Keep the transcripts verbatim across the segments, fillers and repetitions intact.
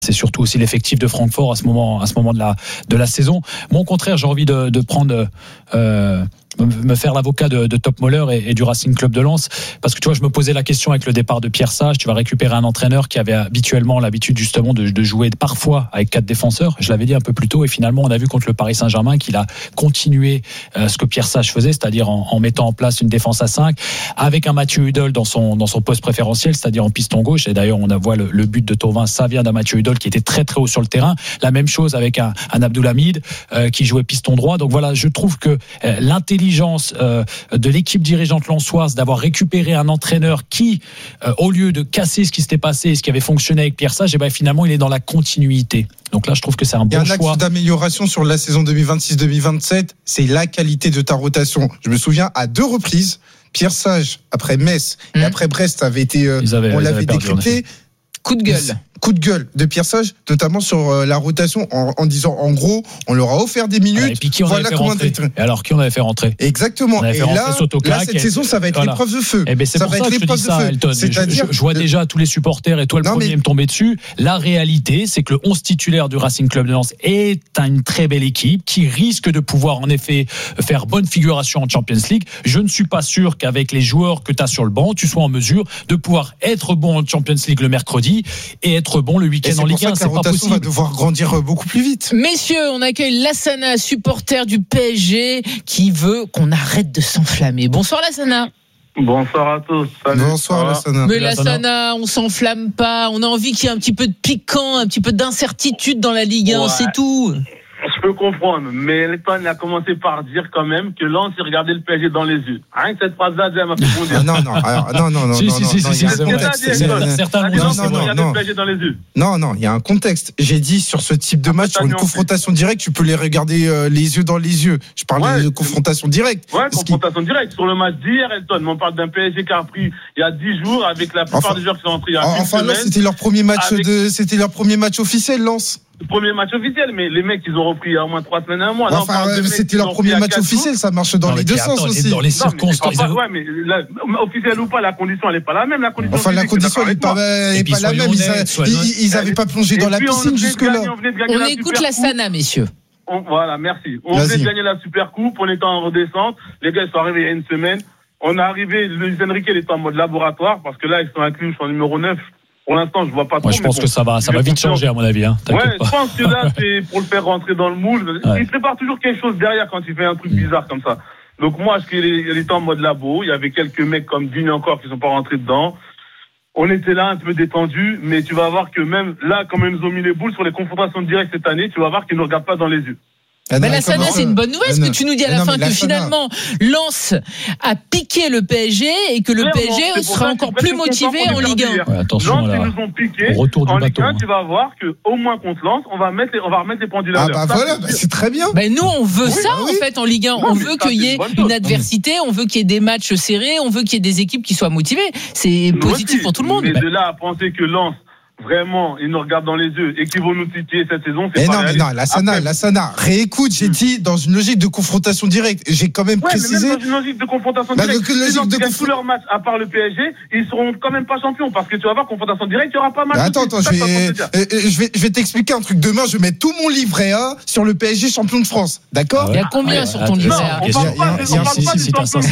c'est surtout aussi l'effectif de Francfort à ce moment, à ce moment de la de la saison. Moi, au contraire, j'ai envie de, de prendre. Euh, me faire l'avocat de, de Topmöller et, et du Racing Club de Lens, parce que tu vois, je me posais la question avec le départ de Pierre Sage. Tu vas récupérer un entraîneur qui avait habituellement l'habitude justement de, de jouer parfois avec quatre défenseurs, je l'avais dit un peu plus tôt, et finalement on a vu contre le Paris Saint-Germain qu'il a continué euh, ce que Pierre Sage faisait, c'est-à-dire en, en mettant en place une défense à cinq avec un Mathieu Hudol dans son, dans son poste préférentiel, c'est-à-dire en piston gauche, et d'ailleurs on a voit le, le but de Thauvin, ça vient d'un Mathieu Hudol qui était très très haut sur le terrain. La même chose avec un, un Abdoulhamid euh, qui jouait piston droit. Donc voilà, je trouve que euh, l'intelligence euh, de l'équipe dirigeante lensoise d'avoir récupéré un entraîneur qui, euh, au lieu de casser ce qui s'était passé, ce qui avait fonctionné avec Pierre Sage, et ben finalement il est dans la continuité. Donc là, je trouve que c'est un bon choix. Il y a un axe d'amélioration sur la saison deux mille vingt-six deux mille vingt-sept, c'est la qualité de ta rotation. Je me souviens à deux reprises, Pierre Sage après Metz mmh. et après Brest avait été, euh, avaient, on l'avait décrypté. Coup de gueule. Coup de gueule de Pierre Sage, notamment sur euh, la rotation, en, en disant en gros, on leur a offert des minutes. Voilà, et puis qui on voilà avait fait rentrer. Et alors qui on avait fait rentrer? Exactement. Et là, là, cette et... saison, ça va être voilà. l'épreuve de feu. Et ben c'est ça pour va ça être que je te dis ça, Elton. C'est-à-dire, je, je vois déjà tous les supporters et toi le non, premier mais... me tomber dessus. La réalité, c'est que le onze titulaire du Racing Club de Lens est une très belle équipe qui risque de pouvoir en effet faire bonne figuration en Champions League. Je ne suis pas sûr qu'avec les joueurs que tu as sur le banc, tu sois en mesure de pouvoir être bon en Champions League le mercredi et être bon le week-end en Ligue un. C'est pas possible. Va devoir grandir beaucoup plus vite. Messieurs, on accueille Lassana, supporter du P S G, qui veut qu'on arrête de s'enflammer. Bonsoir Lassana. Bonsoir à tous. Salut. Bonsoir Lassana. Mais Lassana, on s'enflamme pas. On a envie qu'il y ait un petit peu de piquant, un petit peu d'incertitude dans la Ligue un, ouais. C'est tout. Je peux comprendre, mais Elton a commencé par dire quand même que Lens il regardait le P S G dans les yeux. Rien que cette phrase-là, elle m'a fait bondir. Ah, non, non, alors, non, non, non, si, non, si, non, si, non, si, il y a si, un contexte. Certains non, non, non, non, le P S G dans les yeux. Non, non, il y a un contexte. J'ai dit sur ce type de match, sur une confrontation directe, tu peux les regarder euh, les yeux dans les yeux. Je parle ouais, de confrontation directe. Ouais, confrontation directe. Sur le match d'hier, Elton, on parle d'un P S G qui a repris il y a dix jours avec la plupart enfin, des joueurs qui sont entrés il y a une enfin, semaine. Enfin, c'était leur premier match avec... de, c'était leur premier match officiel, Lens. Premier match officiel, mais les mecs ils ont repris il y a au moins trois semaines, un mois. Là, enfin, euh, c'était leur premier match officiel, ça marche dans non, les deux sens attends, aussi. Dans les circonstances. Non, mais, ouais, mais la, officiel ou pas, la condition elle est pas la même. La condition enfin, la condition elle est pas, est pas la même. Ils, ils avaient pas plongé dans la piscine jusque-là. On écoute Lassana, messieurs. On, voilà, merci. On venait de gagner la Super Coupe, on était en redescente. Les gars ils sont arrivés il y a une semaine. On est arrivé, Luis Enrique il était en mode laboratoire parce que là ils sont inclus en numéro neuf. Pour l'instant, je vois pas trop. Moi, je pense bon, que ça va, ça va vite changer à mon avis. Hein. Ouais, pas. je pense que là, c'est pour le faire rentrer dans le moule. Ouais. Il prépare toujours quelque chose derrière quand il fait un truc bizarre comme ça. Donc moi, je qu'il était en mode labo. Il y avait quelques mecs comme Digne encore qui sont pas rentrés dedans. On était là un peu détendus, mais tu vas voir que même là, quand ils nous ont mis les boules sur les confrontations directes cette année, tu vas voir qu'ils ne regardent pas dans les yeux. Ah non, mais Lassana, c'est une bonne nouvelle, ce que tu nous dis à la non, fin, que Lassana. Finalement, Lens a piqué le P S G et que le P S G sera encore plus motivé en Ligue un. Ouais, attention, Lens, là, ils nous ont piqué. Retour du en bateau, Ligue un, hein. Tu vas voir qu'au moins contre Lens, on va mettre les, on va remettre les pendules à l'heure. Ah bah voilà, bah c'est très bien. Ben nous, on veut oui, ça, bah oui. en fait, en Ligue un. Non, on veut qu'il y ait une, une adversité, on veut qu'il y ait des matchs serrés, on veut qu'il y ait des équipes qui soient motivées. C'est positif aussi, pour tout le monde. Mais de là à penser que Lens, vraiment, ils nous regardent dans les yeux et qu'ils vont nous titiller cette saison, c'est mais pas non, réaliste. mais non, Lassana, Après, Lassana, réécoute, j'ai dit dans une logique de confrontation directe. J'ai quand même ouais, précisé. Mais même dans une logique de confrontation bah, directe. Le, logique Lens, de conf... tous leurs matchs, à part le P S G, ils seront quand même pas champions parce que tu vas voir confrontation directe, il y aura pas mal. Mais attends, attends, je vais, euh, je vais, je vais t'expliquer un truc. Demain, je mets tout mon livret A sur le P S G champion de France, d'accord? Il y a combien sur ton livret A? On parle pas du champion de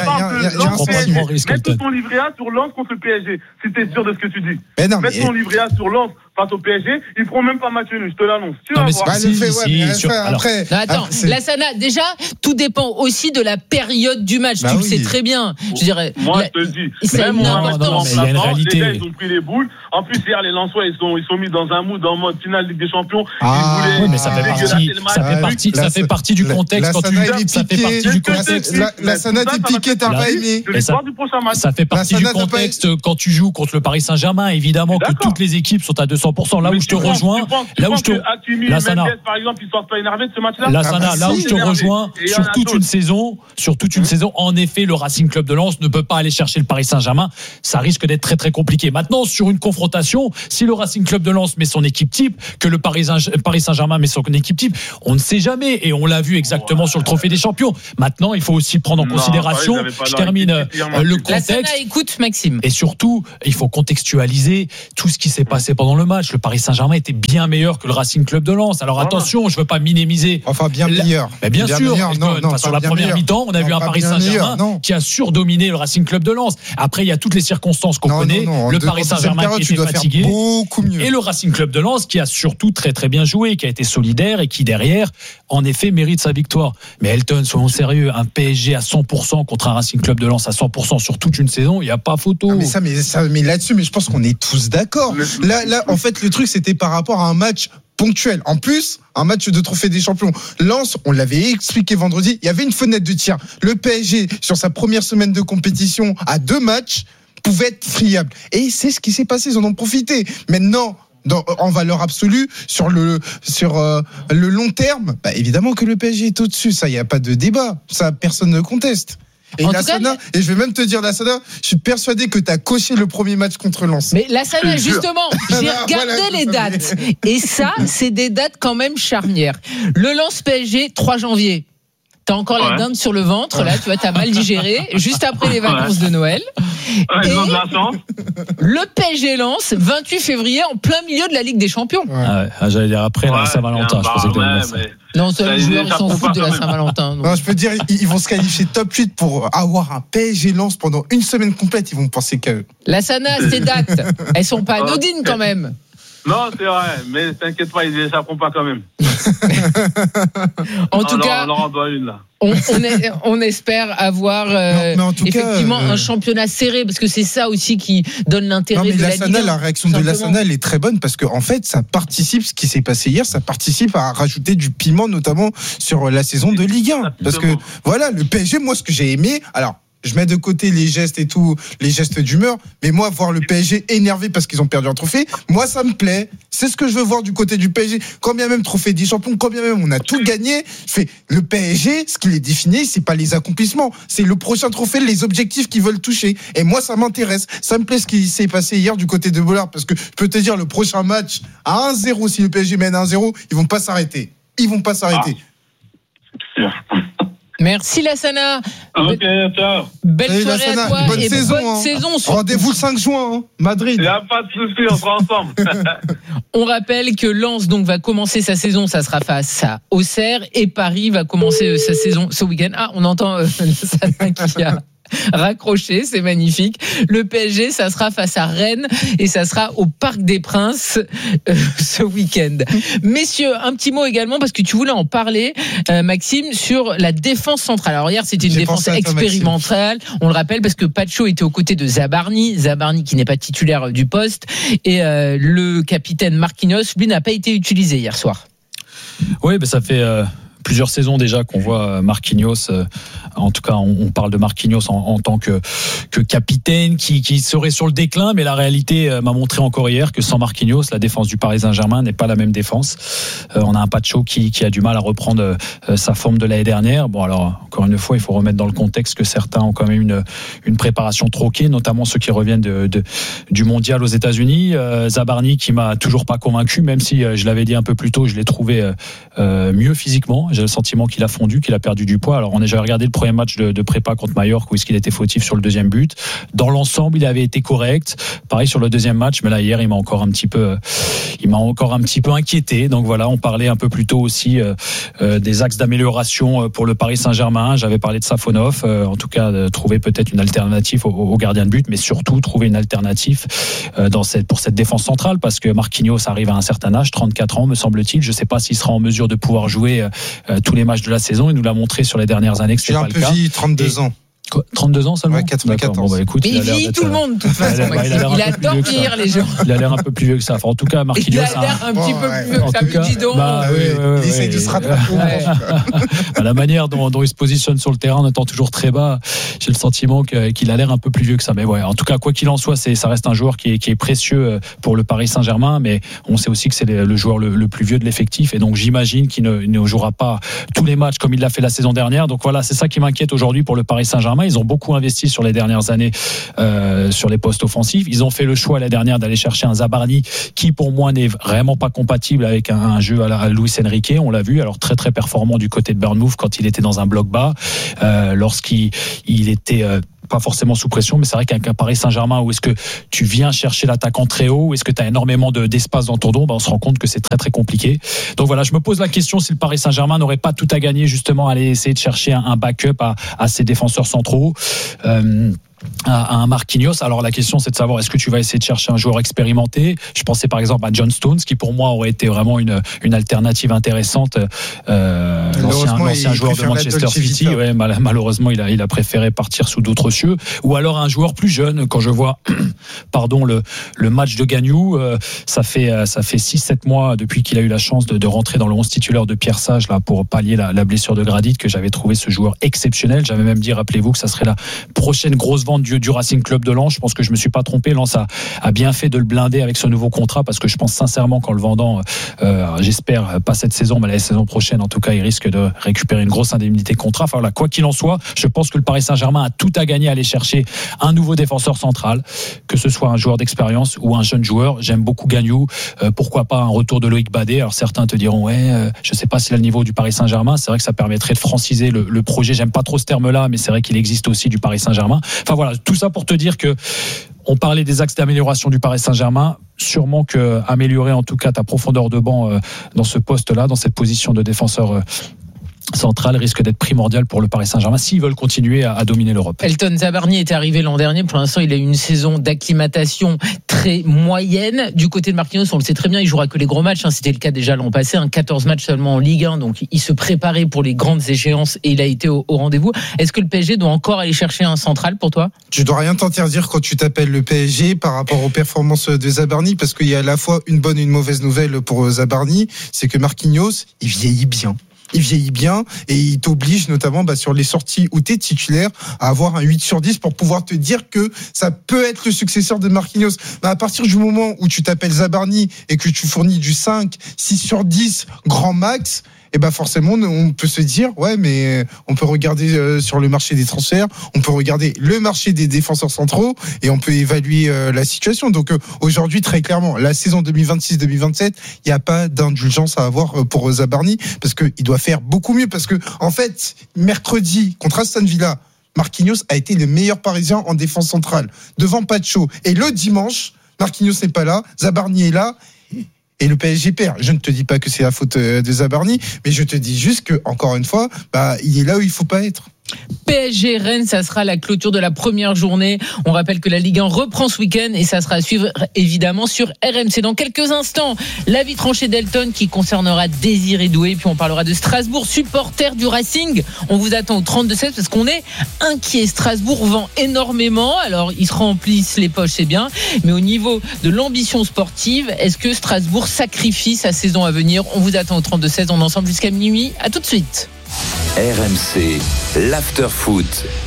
France. Mets tout ton livret A sur Lens contre le P S G, si t'es sûr de ce que tu dis. Mets ton livret A sur Lens face au P S G, ils feront même pas match nul, je te l'annonce. Tu vas voir. Bah, si, fait, ouais, si, sur... après, non, attends, après, Lassana, déjà, tout dépend aussi de la période du match. Bah tu oui. le sais très bien. Je dirais. Moi, la... je te le dis. C'est même une importance. Il y a une réalité. Les gars, ils ont pris les boules. En plus, hier, les Lensois, ils sont, ils sont mis dans un mood en mode finale Ligue des Champions. Ah, ils voulaient, oui, mais ça fait partie, ça fait partie, ça fait partie du contexte quand tu, ça fait partie du contexte. Lassana est piqué, t'as pas aimé. Ça fait partie du contexte quand tu joues contre le Paris Saint-Germain. Évidemment que toutes les équipes sont à deux cents pour cent. Là où je te rejoins, là où je te, Lassana, par exemple, ils sortent pas énervés de ce match-là. Lassana, là où je te rejoins, sur toute une saison, sur toute une saison, en effet, le Racing Club de Lens ne peut pas aller chercher le Paris Saint-Germain. Ça risque d'être très très compliqué. Maintenant, sur une confrontation, si le Racing Club de Lens met son équipe type, que le Paris Saint-Germain met son équipe type, on ne sait jamais. Et on l'a vu exactement sur le Trophée des Champions. Maintenant, il faut aussi prendre en non, considération, je termine euh, le contexte. Lassana, écoute, Maxime. Et surtout, il faut contextualiser tout ce qui s'est passé pendant le match. match, le Paris Saint-Germain était bien meilleur que le Racing Club de Lens. Alors attention, je veux pas minimiser. Enfin, bien la... meilleur. Mais bien, bien sûr. Meilleur. Non, non, sur la première meilleur. mi-temps, on a non, vu un Paris Saint-Germain meilleur, qui a surdominé le Racing Club de Lens. Après, il y a toutes les circonstances qu'on non, connaît. Non, non. Le de, Paris Saint-Germain période, qui était fatigué. Beaucoup mieux. Et le Racing Club de Lens qui a surtout très très bien joué, qui a été solidaire et qui derrière, en effet, mérite sa victoire. Mais Elton, soyons sérieux, un P S G à cent pour cent contre un Racing Club de Lens à cent pour cent sur toute une saison, il n'y a pas photo. Ah, mais ça, mais ça, mais là-dessus, mais je pense qu'on est tous d'accord. Là, là, en fait, le truc, c'était par rapport à un match ponctuel. En plus, un match de trophée des champions. Lens, on l'avait expliqué vendredi, il y avait une fenêtre de tir. Le P S G, sur sa première semaine de compétition, à deux matchs, pouvait être friable. Et c'est ce qui s'est passé, ils en ont profité. Maintenant, dans, en valeur absolue, sur le, sur, euh, le long terme, bah, évidemment que le P S G est au-dessus. Ça, il n'y a pas de débat. Ça, personne ne conteste. Et Lassana, cas, et je vais même te dire, Lassana, je suis persuadé que tu as coché le premier match contre Lens. Mais Lassana, justement, j'ai regardé voilà, les dates. Et ça, c'est des dates quand même charnières. Le Lens P S G, trois janvier. T'as encore ouais. la dinde sur le ventre, là, tu vois, t'as mal digéré, juste après les vacances ouais. de Noël. Ouais, et le P S G Lens, vingt-huit février, en plein milieu de la Ligue des Champions. Ouais. Ah ouais. Ah, j'allais dire après, ouais, la Saint-Valentin, je pensais que ouais, c'était mais... Non, ça, les joueurs s'en foutent de la Saint-Valentin. Non, je peux dire, ils vont se qualifier top huit pour avoir un P S G Lens pendant une semaine complète, ils vont penser qu'à eux. La Sana, ces dates, elles sont pas anodines quand même. Non, c'est vrai, mais t'inquiète pas, ils ne s'apprennent pas quand même. en tout on cas, on en doit une là. On, on, est, on espère avoir euh, non, effectivement cas, euh... un championnat serré, parce que c'est ça aussi qui donne l'intérêt non, mais de la Ligue. La réaction de Lassana, elle est très bonne parce que en fait, ça participe, ce qui s'est passé hier, ça participe à rajouter du piment, notamment sur la saison de Ligue un. Parce que voilà, le P S G, moi, ce que j'ai aimé, alors. Je mets de côté les gestes et tout, les gestes d'humeur, mais moi, voir le P S G énervé parce qu'ils ont perdu un trophée, moi, ça me plaît. C'est ce que je veux voir du côté du P S G. Quand bien même trophée des champions, quand bien même on a tout gagné, fait le P S G, ce qui les définit, c'est pas les accomplissements, c'est le prochain trophée, les objectifs qu'ils veulent toucher. Et moi, ça m'intéresse. Ça me plaît ce qui s'est passé hier du côté de Bollard, parce que je peux te dire, le prochain match à un zéro, si le P S G mène à un zéro, ils vont pas s'arrêter. Ils vont pas s'arrêter. Ah. Merci Lassana. Ok, ciao. Belle Salut, soirée Lassana. à toi bonne et saison, bonne hein. saison. Rendez-vous le cinq juin, hein. Madrid. Il n'y a pas de souci, on sera ensemble. On rappelle que Lens donc va commencer sa saison, ça sera face à Auxerre, et Paris va commencer sa saison ce week-end. Ah, on entend euh, Lassana qui a raccroché, c'est magnifique. Le P S G, ça sera face à Rennes et ça sera au Parc des Princes euh, ce week-end. Messieurs, un petit mot également parce que tu voulais en parler, euh, Maxime, sur la défense centrale. Alors hier, c'était une J'ai défense expérimentale. On le rappelle parce que Pacho était aux côtés de Zabarni, Zabarni qui n'est pas titulaire du poste, et euh, le capitaine Marquinhos, lui, n'a pas été utilisé hier soir. Oui, ben ça fait euh... plusieurs saisons déjà qu'on voit Marquinhos, euh, en tout cas on, on parle de Marquinhos en, en tant que, que capitaine qui, qui serait sur le déclin, mais la réalité euh, m'a montré encore hier que sans Marquinhos, la défense du Paris Saint-Germain n'est pas la même défense. Euh, on a un Pacho qui, qui a du mal à reprendre euh, sa forme de l'année dernière. Bon alors encore une fois, il faut remettre dans le contexte que certains ont quand même une, une préparation troquée, notamment ceux qui reviennent de, de, du mondial aux États-Unis. Euh, Zabarni qui m'a toujours pas convaincu, même si euh, je l'avais dit un peu plus tôt, je l'ai trouvé euh, euh, mieux physiquement. J'ai le sentiment qu'il a fondu, qu'il a perdu du poids. Alors on a déjà regardé le premier match de, de prépa contre Mallorca où est-ce qu'il était fautif sur le deuxième but. Dans l'ensemble, il avait été correct. Pareil sur le deuxième match, mais là hier, il m'a encore un petit peu, il m'a encore un petit peu inquiété. Donc voilà, on parlait un peu plus tôt aussi euh, euh, des axes d'amélioration pour le Paris Saint-Germain. J'avais parlé de Safonov, euh, en tout cas de trouver peut-être une alternative au, au gardien de but, mais surtout trouver une alternative euh, dans cette pour cette défense centrale, parce que Marquinhos arrive à un certain âge, trente-quatre ans me semble-t-il. Je ne sais pas s'il sera en mesure de pouvoir jouer euh, tous les matchs de la saison. Il nous l'a montré sur les dernières années que c'est pas le cas. Il a un peu vieilli, trente-deux ans. Quoi, trente-deux ans seulement. Ouais, quatre-vingt-quatorze. Bon, bah, écoute, mais il, il vieillit tout le monde, de toute façon. Il a, il a, il a adore vieillir les gens. Il a l'air un peu plus vieux que ça. Enfin, en tout cas, Marquinhos. Il a l'air un petit peu plus vieux que ça, mais dis donc. Bah, oui, oui, oui, il essaie de se rattraper. La manière dont, dont il se positionne sur le terrain en étant toujours très bas, j'ai le sentiment que, qu'il a l'air un peu plus vieux que ça. Mais ouais, en tout cas, quoi qu'il en soit, c'est, ça reste un joueur qui est, qui est précieux pour le Paris Saint-Germain, mais on sait aussi que c'est le, le joueur le, le plus vieux de l'effectif, et donc j'imagine qu'il ne, ne jouera pas tous les matchs comme il l'a fait la saison dernière. Donc voilà, c'est ça qui m'inquiète aujourd'hui pour le Paris Saint-Germain. Ils ont beaucoup investi sur les dernières années euh, sur les postes offensifs. Ils ont fait le choix la dernière d'aller chercher un Zabarni qui pour moi n'est vraiment pas compatible avec un, un jeu à, la, à Luis Enrique. On l'a vu, alors très très performant du côté de Bournemouth quand il était dans un bloc bas, euh, lorsqu'il il était euh, pas forcément sous pression, mais c'est vrai qu'avec un Paris Saint-Germain où est-ce que tu viens chercher l'attaquant très haut, où est-ce que tu as énormément de, d'espace dans ton dos, bah on se rend compte que c'est très très compliqué. Donc voilà, je me pose la question si le Paris Saint-Germain n'aurait pas tout à gagner justement à aller essayer de chercher un, un backup à, à ses défenseurs centraux. Euh, à un Marquinhos. Alors la question c'est de savoir est-ce que tu vas essayer de chercher un joueur expérimenté. Je pensais par exemple à John Stones qui pour moi aurait été vraiment une, une alternative intéressante. Euh, l'ancien, l'ancien joueur de Manchester City, ouais, mal, malheureusement il a, il a préféré partir sous d'autres cieux. Ou alors un joueur plus jeune. Quand je vois pardon le, le match de Gagnou, euh, ça fait ça fait six sept mois depuis qu'il a eu la chance de, de rentrer dans le onze titulaire de Pierre Sage là pour pallier la, la blessure de Gradit, que j'avais trouvé ce joueur exceptionnel. J'avais même dit, rappelez-vous, que ça serait la prochaine grosse Du, du Racing Club de Lens. Je pense que je me suis pas trompé. Lens a, a bien fait de le blinder avec ce nouveau contrat, parce que je pense sincèrement qu'en le vendant, euh, j'espère pas cette saison, mais la saison prochaine, en tout cas, il risque de récupérer une grosse indemnité contrat. Enfin voilà, quoi qu'il en soit, je pense que le Paris Saint-Germain a tout à gagner à aller chercher un nouveau défenseur central, que ce soit un joueur d'expérience ou un jeune joueur. J'aime beaucoup Gagnou. Euh, pourquoi pas un retour de Loïc Badet. Alors certains te diront ouais, euh, je sais pas s'il a le niveau du Paris Saint-Germain. C'est vrai que ça permettrait de franciser le, le projet. J'aime pas trop ce terme-là, mais c'est vrai qu'il existe aussi du Paris Saint-Germain. Enfin voilà, tout ça pour te dire que on parlait des axes d'amélioration du Paris Saint-Germain. Sûrement que améliorer en tout cas ta profondeur de banc euh, dans ce poste-là, dans cette position de défenseur euh, central, risque d'être primordial pour le Paris Saint-Germain s'ils veulent continuer à, à dominer l'Europe. Elton Zabarni était arrivé l'an dernier. Pour l'instant, il a eu une saison d'acclimatation très moyenne. Du côté de Marquinhos, on le sait très bien, il jouera que les gros matchs. Hein. C'était le cas déjà l'an passé, hein. quatorze matchs seulement en Ligue un. Donc, il se préparait pour les grandes échéances et il a été au, au rendez-vous. Est-ce que le P S G doit encore aller chercher un central pour toi ? Tu dois rien t'interdire quand tu t'appelles le P S G par rapport aux performances de Zabarni, parce qu'il y a à la fois une bonne et une mauvaise nouvelle pour Zabarni. C'est que Marquinhos, il vieillit bien. Il vieillit bien et il t'oblige notamment bah, sur les sorties où tu es titulaire à avoir un huit sur dix pour pouvoir te dire que ça peut être le successeur de Marquinhos. Bah, à partir du moment où tu t'appelles Zabarni et que tu fournis du cinq, six sur dix grand max, et ben forcément on peut se dire ouais, mais on peut regarder euh, sur le marché des transferts, on peut regarder le marché des défenseurs centraux et on peut évaluer euh, la situation. Donc euh, aujourd'hui très clairement la saison deux mille vingt-six deux mille vingt-sept, il n'y a pas d'indulgence à avoir pour Zabarni, parce que il doit faire beaucoup mieux, parce que en fait mercredi contre Aston Villa, Marquinhos a été le meilleur Parisien en défense centrale devant Pacho, et le dimanche Marquinhos n'est pas là, Zabarni est là et le P S G perd. Je ne te dis pas que c'est la faute de Zabarni, mais je te dis juste que, encore une fois, bah, il est là où il faut pas être. P S G Rennes, ça sera la clôture de la première journée. On rappelle que la Ligue un reprend ce week-end et ça sera à suivre évidemment sur R M C. Dans quelques instants, l'avis tranché d'Elton qui concernera Désiré Doué. Puis on parlera de Strasbourg, supporter du Racing. On vous attend au trente-deux seize parce qu'on est inquiet. Strasbourg vend énormément. Alors ils se remplissent les poches, c'est bien. Mais au niveau de l'ambition sportive, est-ce que Strasbourg sacrifie sa saison à venir ? On vous attend au trente-deux seize. On est ensemble jusqu'à minuit. À tout de suite. R M C, l'after-foot.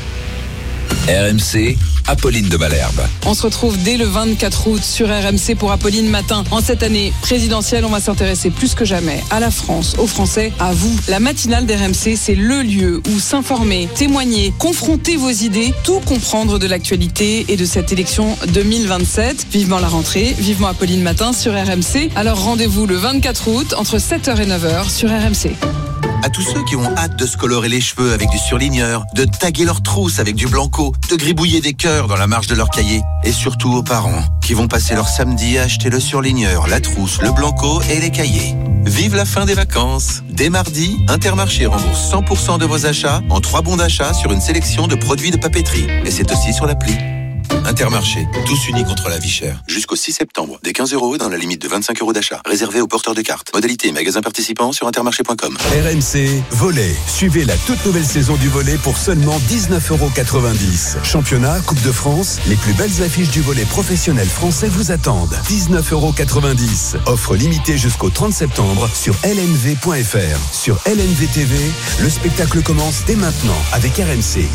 R M C, Apolline de Malherbe. On se retrouve dès le vingt-quatre août sur R M C pour Apolline Matin. En cette année présidentielle, on va s'intéresser plus que jamais à la France, aux Français, à vous. La matinale d'R M C, c'est le lieu où s'informer, témoigner, confronter vos idées, tout comprendre de l'actualité et de cette élection deux mille vingt-sept. Vivement la rentrée, vivement Apolline Matin sur R M C. Alors rendez-vous le vingt-quatre août entre sept heures et neuf heures sur R M C. À tous ceux qui ont hâte de se colorer les cheveux avec du surligneur, de taguer leurs trousses avec du blanco, de gribouiller des cœurs dans la marge de leur cahier. Et surtout aux parents qui vont passer leur samedi à acheter le surligneur, la trousse, le blanco et les cahiers. Vive la fin des vacances. Dès mardi, Intermarché rembourse cent pour cent de vos achats en trois bons d'achat sur une sélection de produits de papeterie. Et c'est aussi sur l'appli. Intermarché, tous unis contre la vie chère. Jusqu'au six septembre, des quinze euros dans la limite de vingt-cinq euros d'achat. Réservé aux porteurs de cartes. Modalité et magasins participants sur intermarché point com. R M C, volley. Suivez la toute nouvelle saison du volley pour seulement dix-neuf euros quatre-vingt-dix. Championnat, Coupe de France, les plus belles affiches du volley professionnel français vous attendent. dix-neuf euros quatre-vingt-dix. Offre limitée jusqu'au trente septembre sur L N V point F R. Sur L N V T V, le spectacle commence dès maintenant avec R M C.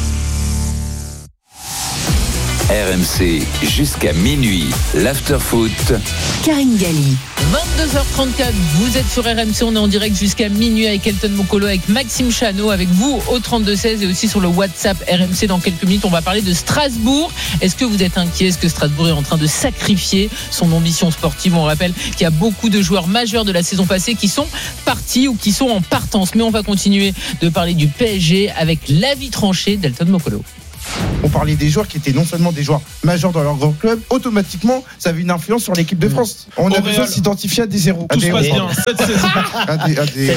R M C, jusqu'à minuit, l'after-foot. Karine Galli. vingt-deux heures trente-quatre, vous êtes sur R M C, on est en direct jusqu'à minuit avec Elton Mokolo, avec Maxime Chano, avec vous au trente-deux seize et aussi sur le WhatsApp R M C. Dans quelques minutes, on va parler de Strasbourg. Est-ce que vous êtes inquiet ? Est-ce que Strasbourg est en train de sacrifier son ambition sportive ? On rappelle qu'il y a beaucoup de joueurs majeurs de la saison passée qui sont partis ou qui sont en partance. Mais on va continuer de parler du P S G avec l'avis tranché d'Elton Mokolo. on parlait des joueurs qui étaient non seulement des joueurs majeurs dans leur grand club, automatiquement, ça avait une influence sur l'équipe de France. On a besoin de s'identifier à des héros. Tout se passe bien. Cette saison. À des, à des...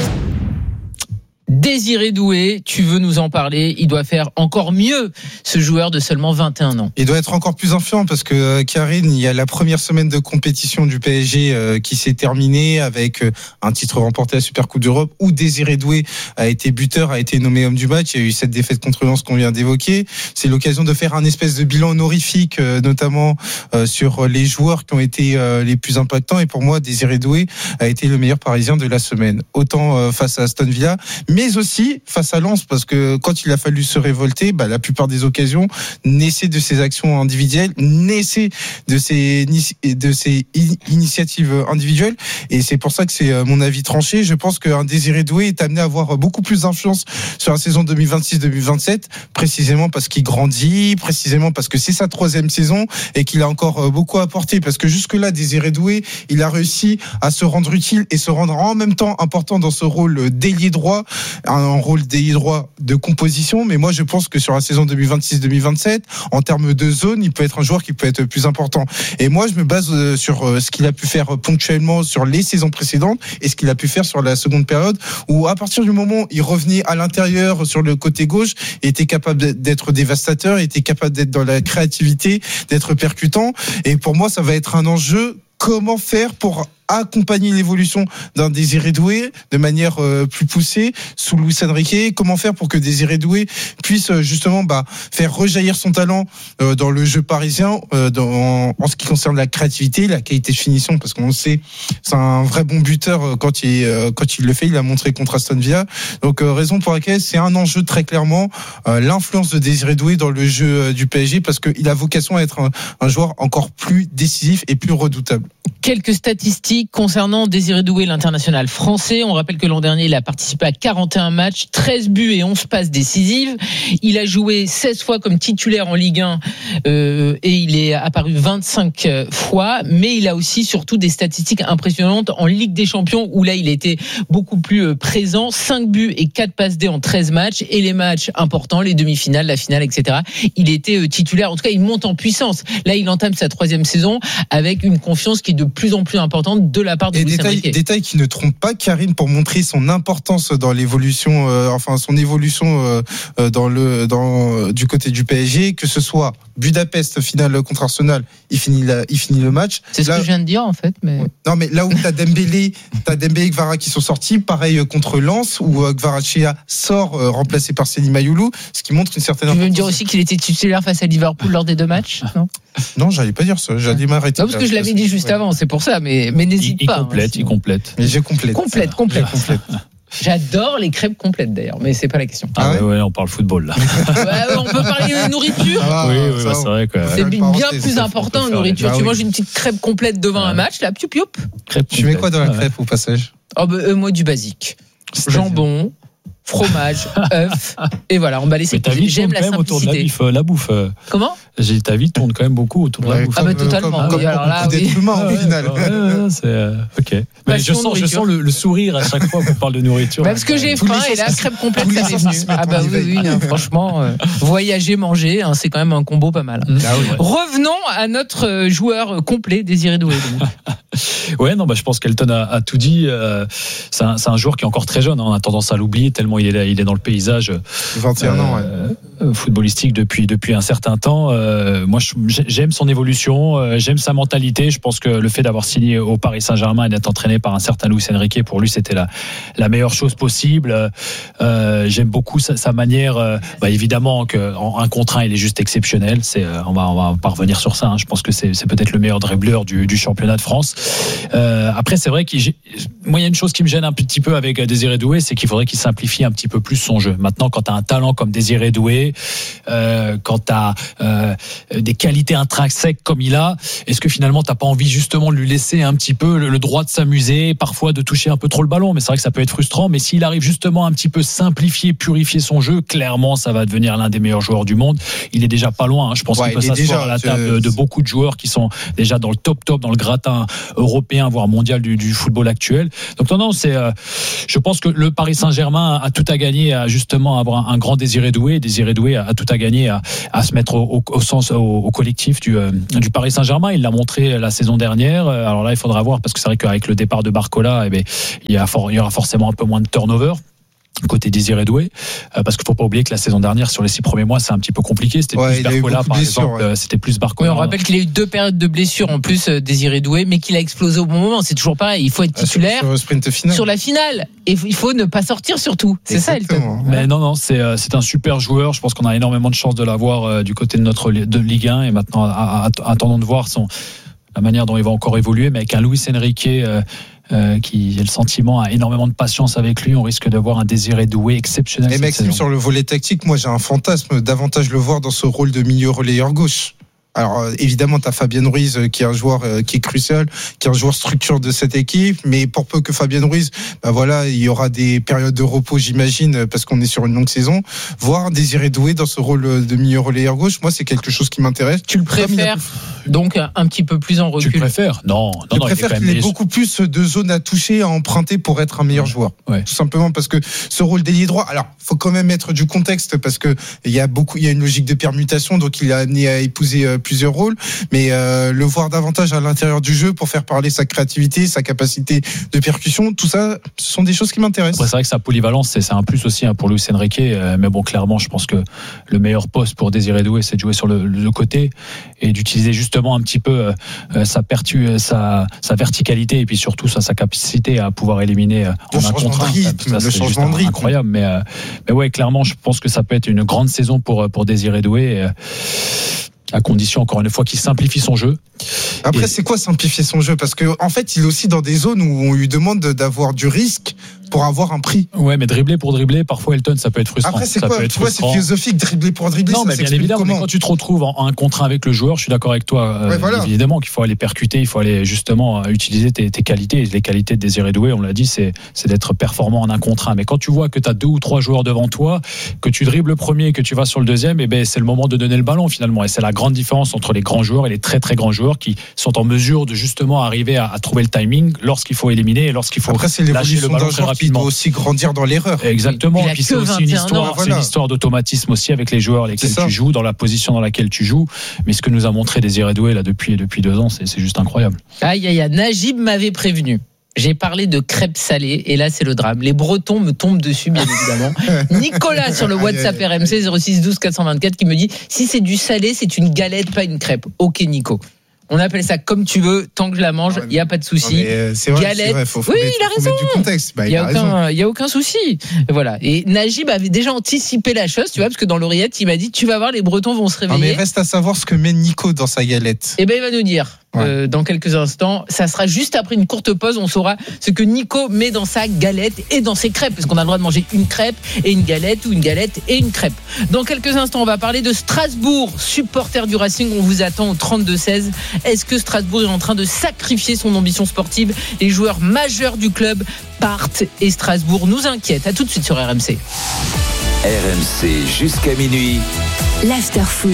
Désiré Doué, tu veux nous en parler? Il doit faire encore mieux, ce joueur de seulement vingt et un ans. Il doit être encore plus influent parce que euh, Karine, il y a la première semaine de compétition du P S G euh, qui s'est terminée avec euh, un titre remporté à la Super Coupe d'Europe où Désiré Doué a été buteur, a été nommé homme du match. Il y a eu cette défaite contre Lens qu'on vient d'évoquer. C'est l'occasion de faire un espèce de bilan honorifique, euh, notamment euh, sur les joueurs qui ont été euh, les plus impactants. Et pour moi, Désiré Doué a été le meilleur Parisien de la semaine, autant euh, face à Aston Villa, mais aussi face à Lens, parce que quand il a fallu se révolter, bah, la plupart des occasions naissaient de ses actions individuelles, naissaient de ses, de ses initiatives individuelles, et c'est pour ça que c'est mon avis tranché. Je pense qu'un Désiré Doué est amené à avoir beaucoup plus d'influence sur la saison deux mille vingt-six deux mille vingt-sept, précisément parce qu'il grandit, précisément parce que c'est sa troisième saison et qu'il a encore beaucoup à apporter, parce que jusque-là, Désiré Doué, il a réussi à se rendre utile et se rendre en même temps important dans ce rôle d'ailier droit, un rôle d'ailier droit de composition, mais moi je pense que sur la saison deux mille vingt-six deux mille vingt-sept, en termes de zone, il peut être un joueur qui peut être plus important. Et moi je me base sur ce qu'il a pu faire ponctuellement sur les saisons précédentes et ce qu'il a pu faire sur la seconde période, où à partir du moment où il revenait à l'intérieur sur le côté gauche, il était capable d'être dévastateur, il était capable d'être dans la créativité, d'être percutant. Et pour moi ça va être un enjeu, comment faire pour accompagner l'évolution d'un Désiré Doué de manière euh, plus poussée sous Luis Enrique. Comment faire pour que Désiré Doué puisse euh, justement bah, faire rejaillir son talent euh, dans le jeu parisien, euh, dans, en ce qui concerne la créativité, la qualité de finition, parce qu'on le sait, c'est un vrai bon buteur euh, quand il euh, quand il le fait. Il l'a montré contre Aston Villa. Donc euh, raison pour laquelle c'est un enjeu très clairement, euh, l'influence de Désiré Doué dans le jeu euh, du P S G, parce qu'il a vocation à être un, un joueur encore plus décisif et plus redoutable. Quelques statistiques concernant Désiré Doué, l'international français. On rappelle que l'an dernier, il a participé à quarante et un matchs, treize buts et onze passes décisives. Il a joué seize fois comme titulaire en Ligue un euh, et il est apparu vingt-cinq fois. Mais il a aussi surtout des statistiques impressionnantes en Ligue des Champions, où là, il était beaucoup plus présent. cinq buts et quatre passes D en treize matchs. Et les matchs importants, les demi-finales, la finale, et cetera. Il était titulaire. En tout cas, il monte en puissance. Là, il entame sa troisième saison avec une confiance qui est de plus en plus importante de la part de et Luis détail, Enrique. Détail qui ne trompe pas Karine, pour montrer son importance dans l'évolution, euh, enfin son évolution euh, dans le dans euh, du côté du P S G, que ce soit Budapest finale contre Arsenal, il finit la, il finit le match. C'est ce là, que je viens de dire en fait, mais non mais là où t'as Dembélé, t'as Dembélé et Kvara qui sont sortis, pareil contre Lens où euh, Kvaratskhelia sort euh, remplacé par Seny Mayoulou, ce qui montre une certaine. Tu veux me dire aussi qu'il était titulaire face à Liverpool lors des deux matchs? Non, non, j'allais pas dire ça. J'allais m'arrêter. Non, parce que je l'avais dit juste ouais. avant, c'est pour ça. Mais mais n'hésite il, pas. Il complète, hein, il complète. Mais je complète. Complète, complète, complète. J'adore les crêpes complètes d'ailleurs, mais c'est pas la question. Ah, ah ouais, ouais, on parle football là. Ouais, on peut parler de nourriture. Ah, oui, oui, bah, c'est vrai que c'est bien plus important la nourriture. Ah, tu oui. manges une petite crêpe complète devant ah. un match, là, piou piou. Crêpe tu mets quoi dans la crêpe ah, ouais. au passage? Oh bah, euh, moi du basique. Jambon, fromage, œuf, et voilà, on va laisser. J'aime la simplicité. Autour de la, bif, la bouffe. Comment? J'ai, ta vie tourne quand même beaucoup autour de la ouais, bouffe. Ah bah totalement. Comme, comme, oui, alors là, d'être oui. humain au ouais, final. Ouais, ouais, c'est euh, ok. Mais je sens, je sens le, le sourire à chaque fois qu'on parle de nourriture. Bah parce que j'ai faim et là, crêpe complète, ça m'est venu. Ah bah oui, oui, hein, franchement, euh, voyager, manger, hein, c'est quand même un combo pas mal. Ah, oui, ouais. Revenons à notre joueur complet, Désiré Doué. Ouais, non, bah je pense qu'Elton a, a tout dit. Euh, c'est, un, c'est un joueur qui est encore très jeune. Hein, on a tendance à l'oublier tellement il est là, il est dans le paysage. vingt et un ans, ouais. footballistique depuis depuis un certain temps. Euh, moi, je, j'aime son évolution, euh, j'aime sa mentalité. Je pense que le fait d'avoir signé au Paris Saint-Germain et d'être entraîné par un certain Luis Enrique, pour lui, c'était la la meilleure chose possible. Euh, j'aime beaucoup sa, sa manière. Euh, bah, évidemment que en un contre un, il est juste exceptionnel. C'est, euh, on va on va pas revenir sur ça. Hein. Je pense que c'est c'est peut-être le meilleur dribbleur du du championnat de France. Euh, après, c'est vrai qu'il, moi, il y a une chose qui me gêne un petit peu avec Désiré Doué, c'est qu'il faudrait qu'il simplifie un petit peu plus son jeu. Maintenant, quand tu as un talent comme Désiré Doué, euh, quand tu as euh, des qualités intrinsèques comme il a, est-ce que finalement tu n'as pas envie justement de lui laisser un petit peu le, le droit de s'amuser, parfois de toucher un peu trop le ballon? Mais c'est vrai que ça peut être frustrant. Mais s'il arrive justement un petit peu simplifier, purifier son jeu, clairement, ça va devenir l'un des meilleurs joueurs du monde. Il est déjà pas loin. Hein. Je pense ouais, qu'il peut s'asseoir à la table de, de beaucoup de joueurs qui sont déjà dans le top top, dans le gratin européen, voire mondial du, du football actuel. Donc non, non, c'est. Euh, je pense que le Paris Saint-Germain a tout à gagner à justement avoir un, un grand Désiré Doué. Désiré Doué Doué a, a tout à gagner à, à se mettre au, au, au sens au, au collectif du, euh, du Paris Saint-Germain. Il l'a montré la saison dernière. Alors là, il faudra voir parce que c'est vrai qu'avec le départ de Barcola, eh bien, il, y a for, il y aura forcément un peu moins de turnover côté Désiré Doué, euh, parce qu'il faut pas oublier que la saison dernière sur les six premiers mois c'est un petit peu compliqué, c'était ouais, plus Barcola par exemple, ouais. C'était plus Barcola. Oui, on rappelle qu'il a eu deux périodes de blessures en plus, euh, Désiré Doué, mais qu'il a explosé au bon moment. C'est toujours pareil, il faut être titulaire sur, sur, sprint final. Sur la finale et il faut ne pas sortir surtout. C'est Exactement. Ça, Elton. Mais non, non, c'est euh, c'est un super joueur. Je pense qu'on a énormément de chance de l'avoir euh, du côté de notre de Ligue un et maintenant à, à, attendons de voir son la manière dont il va encore évoluer, mais avec un Luis Enrique. Euh, Euh, qui a le sentiment, a énormément de patience avec lui, on risque d'avoir un Désiré Doué exceptionnel. Et Maxime, sur le volet tactique, moi j'ai un fantasme davantage le voir dans ce rôle de milieu relayeur gauche. Alors euh, évidemment, t'as Fabien Ruiz euh, qui est un joueur euh, qui est crucial, qui est un joueur structure de cette équipe. Mais pour peu que Fabien Ruiz, bah voilà, il y aura des périodes de repos, j'imagine, parce qu'on est sur une longue saison. Voir Désiré Doué dans ce rôle de milieu relayeur gauche, moi c'est quelque chose qui m'intéresse. Tu le préfères a... donc un petit peu plus en recul. Tu le préfères ? Non, non, Je non. préfère qu'il ait beaucoup plus de zones à toucher, à emprunter pour être un meilleur joueur. Ouais. Tout simplement parce que ce rôle d'ailier droit. Alors, faut quand même mettre du contexte parce que il y a beaucoup, il y a une logique de permutation, donc il a amené à épouser euh, plusieurs rôles. Mais euh, le voir davantage à l'intérieur du jeu pour faire parler sa créativité, sa capacité de percussion, tout ça, ce sont des choses qui m'intéressent. Après, c'est vrai que sa polyvalence, c'est, c'est un plus aussi hein, pour Luis Enrique. Euh, mais bon, clairement, je pense que le meilleur poste pour Désiré Doué, c'est de jouer sur le, le côté et d'utiliser justement un petit peu euh, sa, pertu, sa, sa verticalité et puis surtout sa, sa capacité à pouvoir éliminer euh, en un contre un. Le changement de rythme. Incroyable. Mais, euh, mais ouais, clairement, je pense que ça peut être une grande saison pour, pour Désiré Doué. Et, euh, à condition, encore une fois, qu'il simplifie son jeu. Après, et... c'est quoi simplifier son jeu ? Parce que en fait, il est aussi dans des zones où on lui demande d'avoir du risque pour avoir un prix. Ouais, mais dribbler pour dribbler, parfois Elton, ça peut être frustrant. Après, c'est ça quoi ? Tu vois, c'est philosophique, dribbler pour dribbler. Non, ça mais bien évidemment, mais quand tu te retrouves en un contre un avec le joueur, je suis d'accord avec toi. Ouais, euh, voilà. Évidemment qu'il faut aller percuter, il faut aller justement utiliser tes, tes qualités. Et les qualités de Désiré Doué, on l'a dit, c'est, c'est d'être performant en un contre un. Mais quand tu vois que tu as deux ou trois joueurs devant toi, que tu dribbles le premier et que tu vas sur le deuxième, et ben c'est le moment de donner le ballon finalement. Et c'est la grande différence entre les grands joueurs et les très très grands joueurs qui sont en mesure de justement arriver à, à trouver le timing lorsqu'il faut éliminer et lorsqu'il faut Après, c'est lâcher le ballon très rapidement. Qui doit aussi grandir dans l'erreur. Exactement. Et puis c'est aussi une histoire, voilà. c'est une histoire d'automatisme aussi avec les joueurs avec lesquels tu joues, dans la position dans laquelle tu joues. Mais ce que nous a montré Désiré Doué là depuis depuis deux ans, c'est, c'est juste incroyable. Aïe aïe aïe, Najib m'avait prévenu. J'ai parlé de crêpes salées et là c'est le drame. Les Bretons me tombent dessus bien évidemment. Nicolas sur le WhatsApp R M C zéro six douze quatre cent vingt-quatre qui me dit si c'est du salé c'est une galette pas une crêpe. Ok Nico. On appelle ça comme tu veux, tant que je la mange, il n'y a pas de souci. C'est vrai, galette. C'est vrai, faut, faut oui, mettre, il a raison. Du contexte. Bah, il n'y a, a, a aucun souci. Voilà. Et Najib avait déjà anticipé la chose, tu vois, parce que dans l'oreillette, il m'a dit tu vas voir, les Bretons vont se réveiller. Non, mais reste à savoir ce que met Nico dans sa galette. Eh ben, il va nous dire. Ouais. Euh, dans quelques instants, ça sera juste après une courte pause. On saura ce que Nico met dans sa galette et dans ses crêpes, parce qu'on a le droit de manger une crêpe et une galette ou une galette et une crêpe. Dans quelques instants, on va parler de Strasbourg, supporter du Racing. On vous attend au trente-deux seize. Est-ce que Strasbourg est en train de sacrifier son ambition sportive ? Les joueurs majeurs du club partent et Strasbourg nous inquiète. À tout de suite sur R M C. R M C jusqu'à minuit. L'after foot.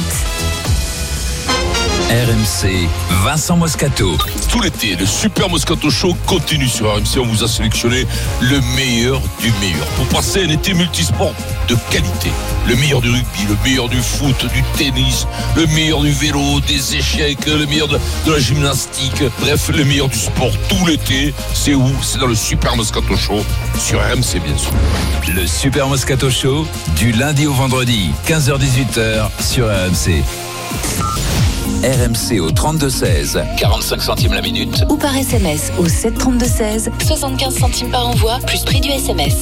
R M C, Vincent Moscato. Tout l'été, le Super Moscato Show continue sur R M C. On vous a sélectionné le meilleur du meilleur pour passer un été multisport de qualité. Le meilleur du rugby, le meilleur du foot, du tennis, le meilleur du vélo, des échecs, le meilleur de, de la gymnastique. Bref, le meilleur du sport tout l'été. C'est où ? C'est dans le Super Moscato Show sur R M C, bien sûr. Le Super Moscato Show, du lundi au vendredi, quinze heures dix-huit heures sur R M C. R M C au trente-deux seize, quarante-cinq centimes la minute. Ou par S M S au sept trente-deux seize, soixante-quinze centimes par envoi, plus prix du S M S.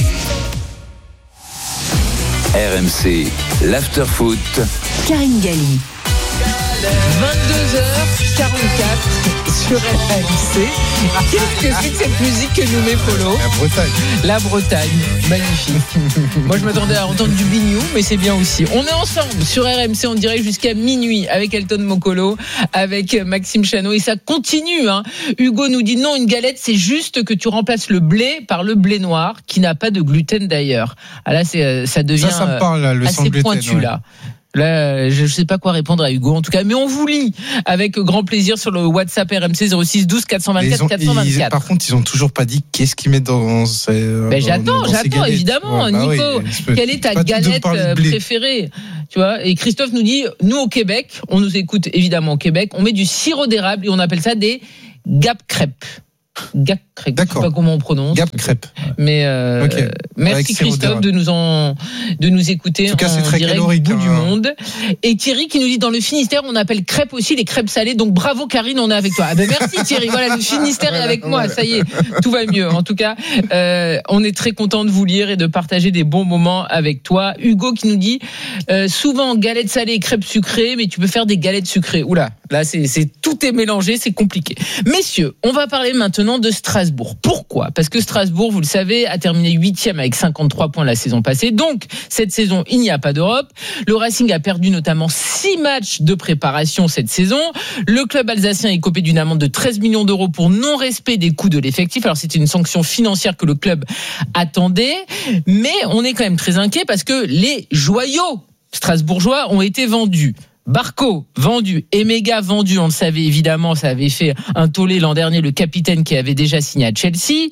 R M C, l'after foot. Karine Galli. vingt-deux heures quarante-quatre sur R M C. Qu'est-ce que c'est que cette musique que nous met Polo ? La Bretagne. La Bretagne, magnifique. Moi je m'attendais à entendre du bignou, mais c'est bien aussi. On est ensemble sur R M C en direct jusqu'à minuit avec Elton Mokolo, avec Maxime Chano et ça continue. Hein. Hugo nous dit non, une galette c'est juste que tu remplaces le blé par le blé noir qui n'a pas de gluten d'ailleurs. Ah là c'est, ça devient ça, ça me parle, là, le assez sans gluten, pointu ouais. là. Là, je ne sais pas quoi répondre à Hugo, en tout cas, mais on vous lit avec grand plaisir sur le WhatsApp R M C zéro six douze quatre cent vingt-quatre quatre cent vingt-quatre. Ils, par contre, ils ont toujours pas dit qu'est-ce qu'ils mettent dans ces. Ben, dans, j'attends, dans j'attends évidemment, ouais, bah Nico. Oui, quelle est ta galette préférée? Tu vois, et Christophe nous dit, nous au Québec, on nous écoute évidemment au Québec, on met du sirop d'érable et on appelle ça des gap crêpes. Gap crêpes. D'accord. Je sais pas comment on prononce. Gap crêpes. Mais euh, okay. Merci Christophe de nous en de nous écouter en, en, cas, en c'est direct du bout hein. du monde. Et Thierry qui nous dit dans le Finistère on appelle crêpes aussi les crêpes salées. Donc bravo Karine, on est avec toi. Ah ben merci Thierry. Voilà, le Finistère est avec moi. Ça y est, tout va mieux. En tout cas, euh, on est très content de vous lire et de partager des bons moments avec toi. Hugo qui nous dit euh, souvent galettes salées et crêpes sucrées, mais tu peux faire des galettes sucrées. Oula, là c'est c'est tout est mélangé, c'est compliqué. Messieurs, on va parler maintenant de Strasbourg. Pourquoi ? Parce que Strasbourg, vous le savez, a terminé huitième avec cinquante-trois points la saison passée. Donc, cette saison, il n'y a pas d'Europe. Le Racing a perdu notamment six matchs de préparation cette saison. Le club alsacien est copé d'une amende de treize millions d'euros pour non-respect des coûts de l'effectif. Alors, c'était une sanction financière que le club attendait. Mais on est quand même très inquiet parce que les joyaux strasbourgeois ont été vendus. Barco vendu, Emega vendu, on le savait évidemment, ça avait fait un tollé l'an dernier, le capitaine qui avait déjà signé à Chelsea.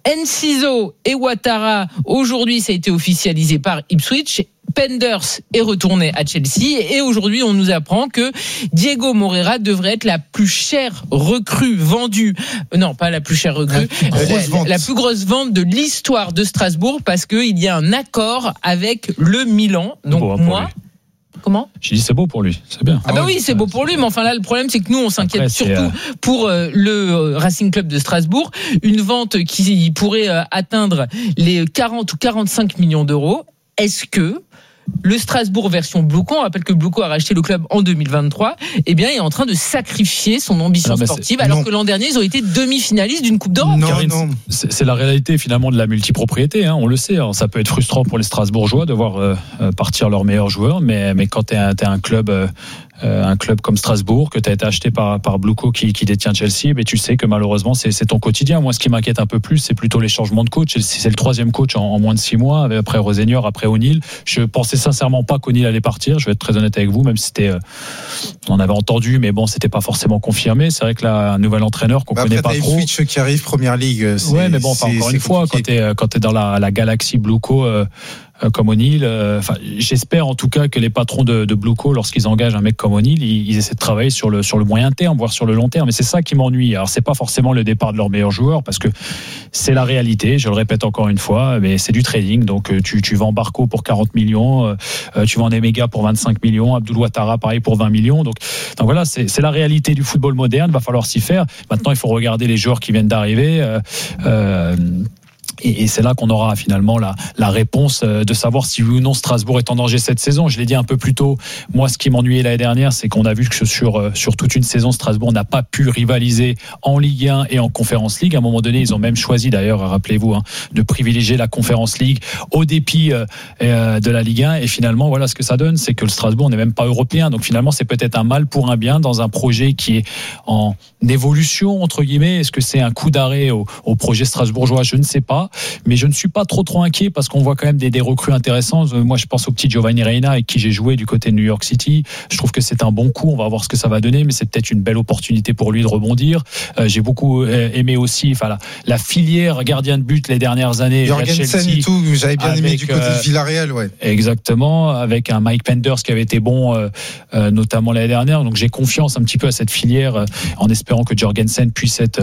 Enciso et Ouattara, aujourd'hui ça a été officialisé par Ipswich. Penders est retourné à Chelsea et aujourd'hui on nous apprend que Diego Moreira devrait être la plus chère recrue vendue, non pas la plus chère recrue, la, la, la plus grosse vente de l'histoire de Strasbourg parce qu'il y a un accord avec le Milan. Donc bon, moi... Comment ? J'ai dit c'est beau pour lui, c'est bien. Ah bah oui, c'est beau pour lui, mais enfin là le problème c'est que nous on s'inquiète Après, surtout euh... pour euh, le Racing Club de Strasbourg, une vente qui pourrait euh, atteindre les quarante ou quarante-cinq millions d'euros. Est-ce que le Strasbourg version Blouco, on rappelle que Blouco a racheté le club en deux mille vingt-trois, eh bien, est en train de sacrifier son ambition alors, sportive, alors non. que l'an dernier, ils ont été demi-finalistes d'une Coupe d'Europe. Non, Karine, non. C'est, c'est la réalité finalement de la multipropriété, hein, on le sait. Alors, ça peut être frustrant pour les Strasbourgeois de voir euh, partir leurs meilleurs joueurs, mais, mais quand tu es un, t'es un club... Euh, Euh, un club comme Strasbourg que tu as été acheté par par Blouco qui qui détient Chelsea, mais tu sais que malheureusement c'est c'est ton quotidien. Moi, ce qui m'inquiète un peu plus, c'est plutôt les changements de coach. C'est le troisième coach en, en moins de six mois, après Rosenior, après O'Neill. Je pensais sincèrement pas qu'O'Neill allait partir. Je vais être très honnête avec vous, même si c'était, euh, on en avait entendu, mais bon, c'était pas forcément confirmé. C'est vrai que là, un nouvel entraîneur qu'on bah connaît pas trop. Switch qui arrive Première Ligue. Ouais, mais bon, enfin, encore une fois, quand t'es quand t'es dans la la galaxie Blouco. Euh, comme O'Neill, enfin, euh, j'espère en tout cas que les patrons de, de Blouco, lorsqu'ils engagent un mec comme O'Neill, ils, ils essaient de travailler sur le sur le moyen terme, voire sur le long terme. Et c'est ça qui m'ennuie. Alors c'est pas forcément le départ de leurs meilleurs joueurs, parce que c'est la réalité. Je le répète encore une fois, mais c'est du trading. Donc tu tu vends Barco pour quarante millions, euh, tu vends Emega pour vingt-cinq millions, Abdoul Ouattara pareil pour vingt millions. Donc donc voilà, c'est c'est la réalité du football moderne. Va falloir s'y faire. Maintenant, il faut regarder les joueurs qui viennent d'arriver. Euh, euh, Et, et c'est là qu'on aura finalement la, la réponse de savoir si oui ou non Strasbourg est en danger cette saison. Je l'ai dit un peu plus tôt. Moi, ce qui m'ennuyait l'année dernière, c'est qu'on a vu que sur, sur toute une saison, Strasbourg n'a pas pu rivaliser en Ligue un et en Conference League. À un moment donné, ils ont même choisi, d'ailleurs, rappelez-vous, hein, de privilégier la Conference League au dépit euh, de la Ligue un. Et finalement, voilà ce que ça donne, c'est que le Strasbourg n'est même pas européen. Donc finalement, c'est peut-être un mal pour un bien dans un projet qui est en évolution, entre guillemets. Est-ce que c'est un coup d'arrêt au, au projet strasbourgeois ? Je ne sais pas. Mais je ne suis pas trop trop inquiet parce qu'on voit quand même des, des recrues intéressantes. Moi, je pense au petit Giovanni Reina avec qui j'ai joué du côté de New York City. Je trouve que c'est un bon coup. On va voir ce que ça va donner, mais c'est peut-être une belle opportunité pour lui de rebondir. Euh, j'ai beaucoup aimé aussi, enfin la, la filière gardien de but les dernières années. Jorgensen et tout, j'avais bien avec, aimé du côté de Villarreal, ouais. Exactement, avec un Mike Penders qui avait été bon, euh, euh, notamment l'année dernière. Donc j'ai confiance un petit peu à cette filière, euh, en espérant que Jorgensen puisse être euh,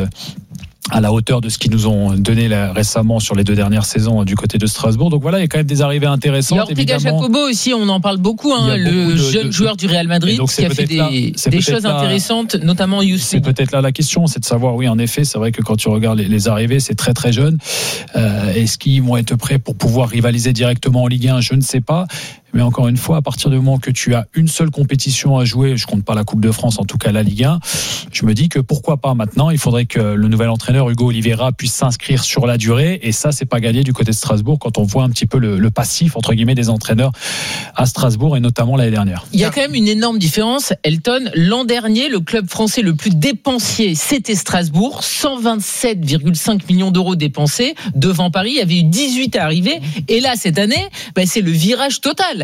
à la hauteur de ce qu'ils nous ont donné là, récemment sur les deux dernières saisons du côté de Strasbourg. Donc voilà, il y a quand même des arrivées intéressantes. Ortega Jacobo aussi, on en parle beaucoup, hein, le beaucoup de, jeune de, joueur du Real Madrid qui a fait des, là, des choses là, intéressantes, notamment Youssef. C'est peut-être là la question, c'est de savoir, oui, en effet, c'est vrai que quand tu regardes les, les arrivées, c'est très très jeune. Euh, est-ce qu'ils vont être prêts pour pouvoir rivaliser directement en Ligue un ? Je ne sais pas. Mais encore une fois, à partir du moment que tu as une seule compétition à jouer, je compte pas la Coupe de France, en tout cas la Ligue un, je me dis que pourquoi pas maintenant, il faudrait que le nouvel entraîneur Hugo Oliveira puisse s'inscrire sur la durée, et ça c'est pas gagné du côté de Strasbourg quand on voit un petit peu le, le passif entre guillemets des entraîneurs à Strasbourg et notamment l'année dernière. Il y a quand même une énorme différence, Elton. L'an dernier, le club français le plus dépensier, c'était Strasbourg, cent vingt-sept virgule cinq millions d'euros dépensés devant Paris. Il y avait eu dix-huit à arriver, et là cette année, ben, c'est le virage total.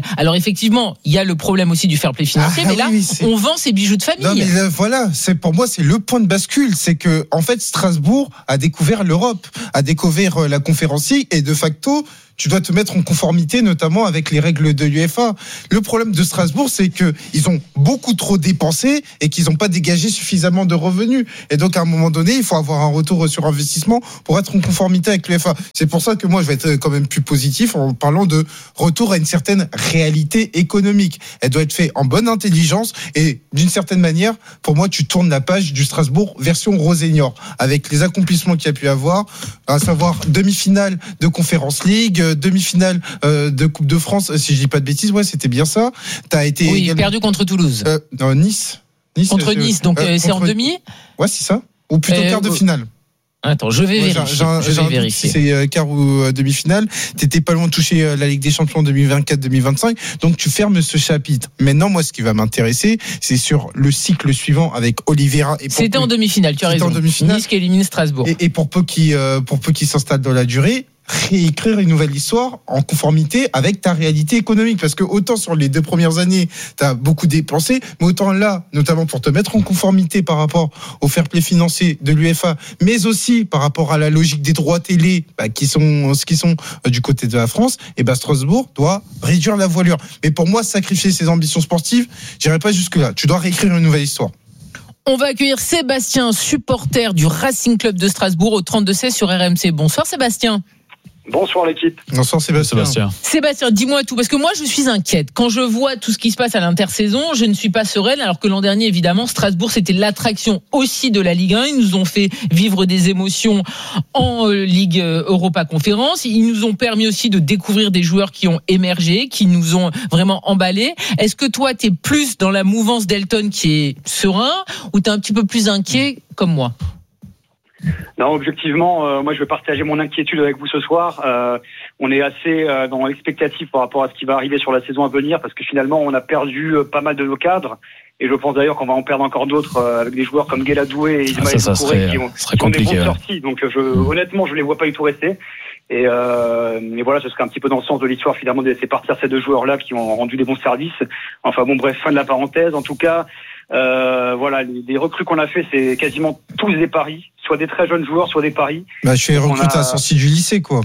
Alors effectivement, il y a le problème aussi du fair play financier, ah, mais là, oui, oui, on vend ses bijoux de famille. Non, mais là, voilà, c'est pour moi, c'est le point de bascule, c'est que en fait, Strasbourg a découvert l'Europe, a découvert la Conférence League, et de facto, tu dois te mettre en conformité, notamment avec les règles de l'UEFA. Le problème de Strasbourg, c'est que ils ont beaucoup trop dépensé et qu'ils n'ont pas dégagé suffisamment de revenus. Et donc, à un moment donné, il faut avoir un retour sur investissement pour être en conformité avec l'UEFA. C'est pour ça que moi, je vais être quand même plus positif en parlant de retour à une certaine réalité économique. Elle doit être faite en bonne intelligence et d'une certaine manière, pour moi, tu tournes la page du Strasbourg version Rosénior avec les accomplissements qu'il y a pu avoir, à savoir demi-finale de Conférence League, demi-finale euh, de Coupe de France, si je dis pas de bêtises, ouais, c'était bien ça. T'as été oui, également... perdu contre Toulouse. Euh, non, Nice. Nice. Contre euh, Nice, donc euh, c'est contre... en demi. Ouais, c'est ça. Ou plutôt euh, quart de finale. Attends, je vais ouais, vérifier. J'ai, j'ai, je vais vérifier. Si c'est euh, quart ou euh, demi-finale. T'étais pas loin de toucher euh, la Ligue des Champions deux mille vingt-quatre deux mille vingt-cinq. Donc tu fermes ce chapitre. Maintenant, moi, ce qui va m'intéresser, c'est sur le cycle suivant avec Oliveira. Et C'était peu... en demi-finale. Tu as raison. En demi-finale. Nice qui élimine Strasbourg. Et, et pour peu qui, euh, pour peu qui s'installe dans la durée. Réécrire une nouvelle histoire en conformité avec ta réalité économique, parce que autant sur les deux premières années t'as beaucoup dépensé, mais autant là, notamment pour te mettre en conformité par rapport au fair play financier de l'UEFA, mais aussi par rapport à la logique des droits télé bah, qui sont ce qui sont euh, du côté de la France, et bah Strasbourg doit réduire la voilure. Mais pour moi, sacrifier ses ambitions sportives, j'irai pas jusque là. Tu dois réécrire une nouvelle histoire. On va accueillir Sébastien, supporter du Racing Club de Strasbourg au trente-deux seize sur R M C. Bonsoir Sébastien. Bonsoir l'équipe. Bonsoir Sébastien. Sébastien. Sébastien, dis-moi tout, parce que moi je suis inquiète. Quand je vois tout ce qui se passe à l'intersaison, je ne suis pas sereine, alors que l'an dernier, évidemment, Strasbourg, c'était l'attraction aussi de la Ligue un. Ils nous ont fait vivre des émotions en Ligue Europa Conférence. Ils nous ont permis aussi de découvrir des joueurs qui ont émergé, qui nous ont vraiment emballés. Est-ce que toi, tu es plus dans la mouvance d'Elton qui est serein, ou tu es un petit peu plus inquiet comme moi ? Non, objectivement, euh, moi je vais partager mon inquiétude avec vous ce soir. Euh, on est assez euh, dans l'expectative par rapport à ce qui va arriver sur la saison à venir, parce que finalement on a perdu euh, pas mal de nos cadres, et je pense d'ailleurs qu'on va en perdre encore d'autres euh, avec des joueurs comme Gueladoué et Ismaël ah, Touré qui ont, qui ont des bonnes sorties. Donc je, honnêtement, je les vois pas du tout rester. Et, euh, et voilà, ce serait un petit peu dans le sens de l'histoire finalement de laisser partir ces deux joueurs-là qui ont rendu des bons services. Enfin bon, bref, fin de la parenthèse. En tout cas, euh, voilà, les, les recrues qu'on a fait, c'est quasiment tous des paris, soit des très jeunes joueurs, soit des paris. Bah, je suis recruté a... à sortie du lycée, quoi.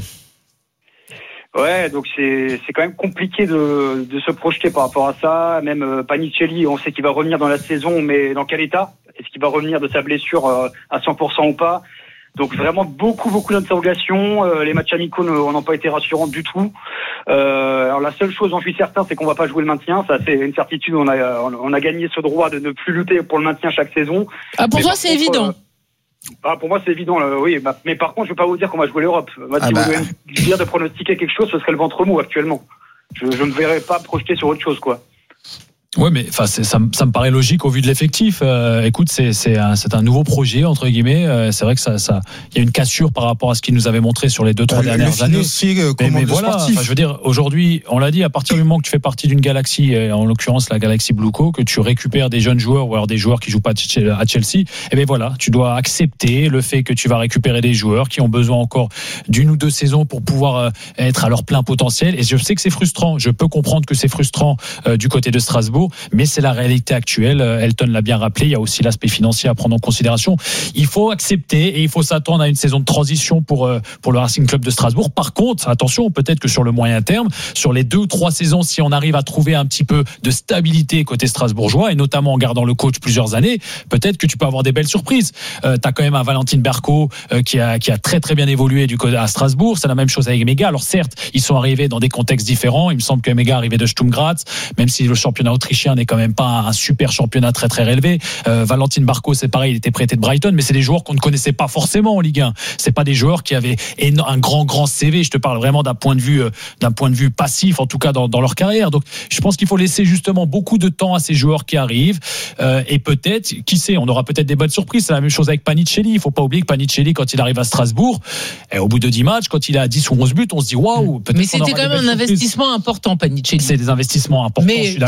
Ouais, donc c'est c'est quand même compliqué de de se projeter par rapport à ça. Même euh, Panicelli, on sait qu'il va revenir dans la saison, mais dans quel état ? Est-ce qu'il va revenir de sa blessure euh, à cent pour cent ou pas ? Donc vraiment beaucoup beaucoup d'interrogations. Euh, les matchs amicaux n'ont pas été rassurants du tout. Euh, alors la seule chose dont je suis certain, c'est qu'on va pas jouer le maintien. Ça c'est une certitude. On a on a gagné ce droit de ne plus lutter pour le maintien chaque saison. Ah pour toi c'est contre, évident. Euh, ah pour moi c'est évident. Là, oui. Bah, mais par contre je vais pas vous dire qu'on va jouer l'Europe. Bah, si ah bah. vous devez dire de pronostiquer quelque chose, ce serait le ventre mou actuellement. Je je ne verrais pas projeter sur autre chose quoi. Ouais, mais enfin, c'est, ça, ça me paraît logique au vu de l'effectif. Euh, écoute, c'est, c'est, un, c'est un nouveau projet entre guillemets. Euh, c'est vrai que ça, ça, il y a une cassure par rapport à ce qu'il nous avait montré sur les deux trois euh, dernières années. Aussi, euh, mais mais voilà, je veux dire, aujourd'hui, on l'a dit, à partir du moment que tu fais partie d'une galaxie, en l'occurrence la galaxie Blueco, que tu récupères des jeunes joueurs ou alors des joueurs qui jouent pas à Chelsea, et ben voilà, tu dois accepter le fait que tu vas récupérer des joueurs qui ont besoin encore d'une ou deux saisons pour pouvoir être à leur plein potentiel. Et je sais que c'est frustrant. Je peux comprendre que c'est frustrant euh, du côté de Strasbourg, mais c'est la réalité actuelle. Elton l'a bien rappelé, il y a aussi l'aspect financier à prendre en considération. Il faut accepter et il faut s'attendre à une saison de transition pour pour le Racing Club de Strasbourg. Par contre, attention, peut-être que sur le moyen terme, sur les deux ou trois saisons, si on arrive à trouver un petit peu de stabilité côté strasbourgeois, et notamment en gardant le coach plusieurs années, peut-être que tu peux avoir des belles surprises. Euh, t'as quand même un Valentin Berco euh, qui a qui a très très bien évolué du côté à Strasbourg. C'est la même chose avec Emega. Alors certes, ils sont arrivés dans des contextes différents. Il me semble que Emega arrivait de Sturm Graz, même si le championnat autrichien n'est quand même pas un super championnat très très relevé. Euh, Valentin Barco, c'est pareil, il était prêté de Brighton, mais c'est des joueurs qu'on ne connaissait pas forcément en Ligue un. C'est pas des joueurs qui avaient un grand grand C V. Je te parle vraiment d'un point de vue d'un point de vue passif, en tout cas dans, dans leur carrière. Donc, je pense qu'il faut laisser justement beaucoup de temps à ces joueurs qui arrivent. Euh, et peut-être, qui sait, on aura peut-être des bonnes surprises. C'est la même chose avec Panicelli. Il faut pas oublier que Panicelli, quand il arrive à Strasbourg, et au bout de dix matchs, quand il a dix ou onze buts, on se dit waouh. Mais c'était quand même un surprises. investissement important, Panicelli. C'est des investissements importants. Mais je suis d'accord c'est avec largement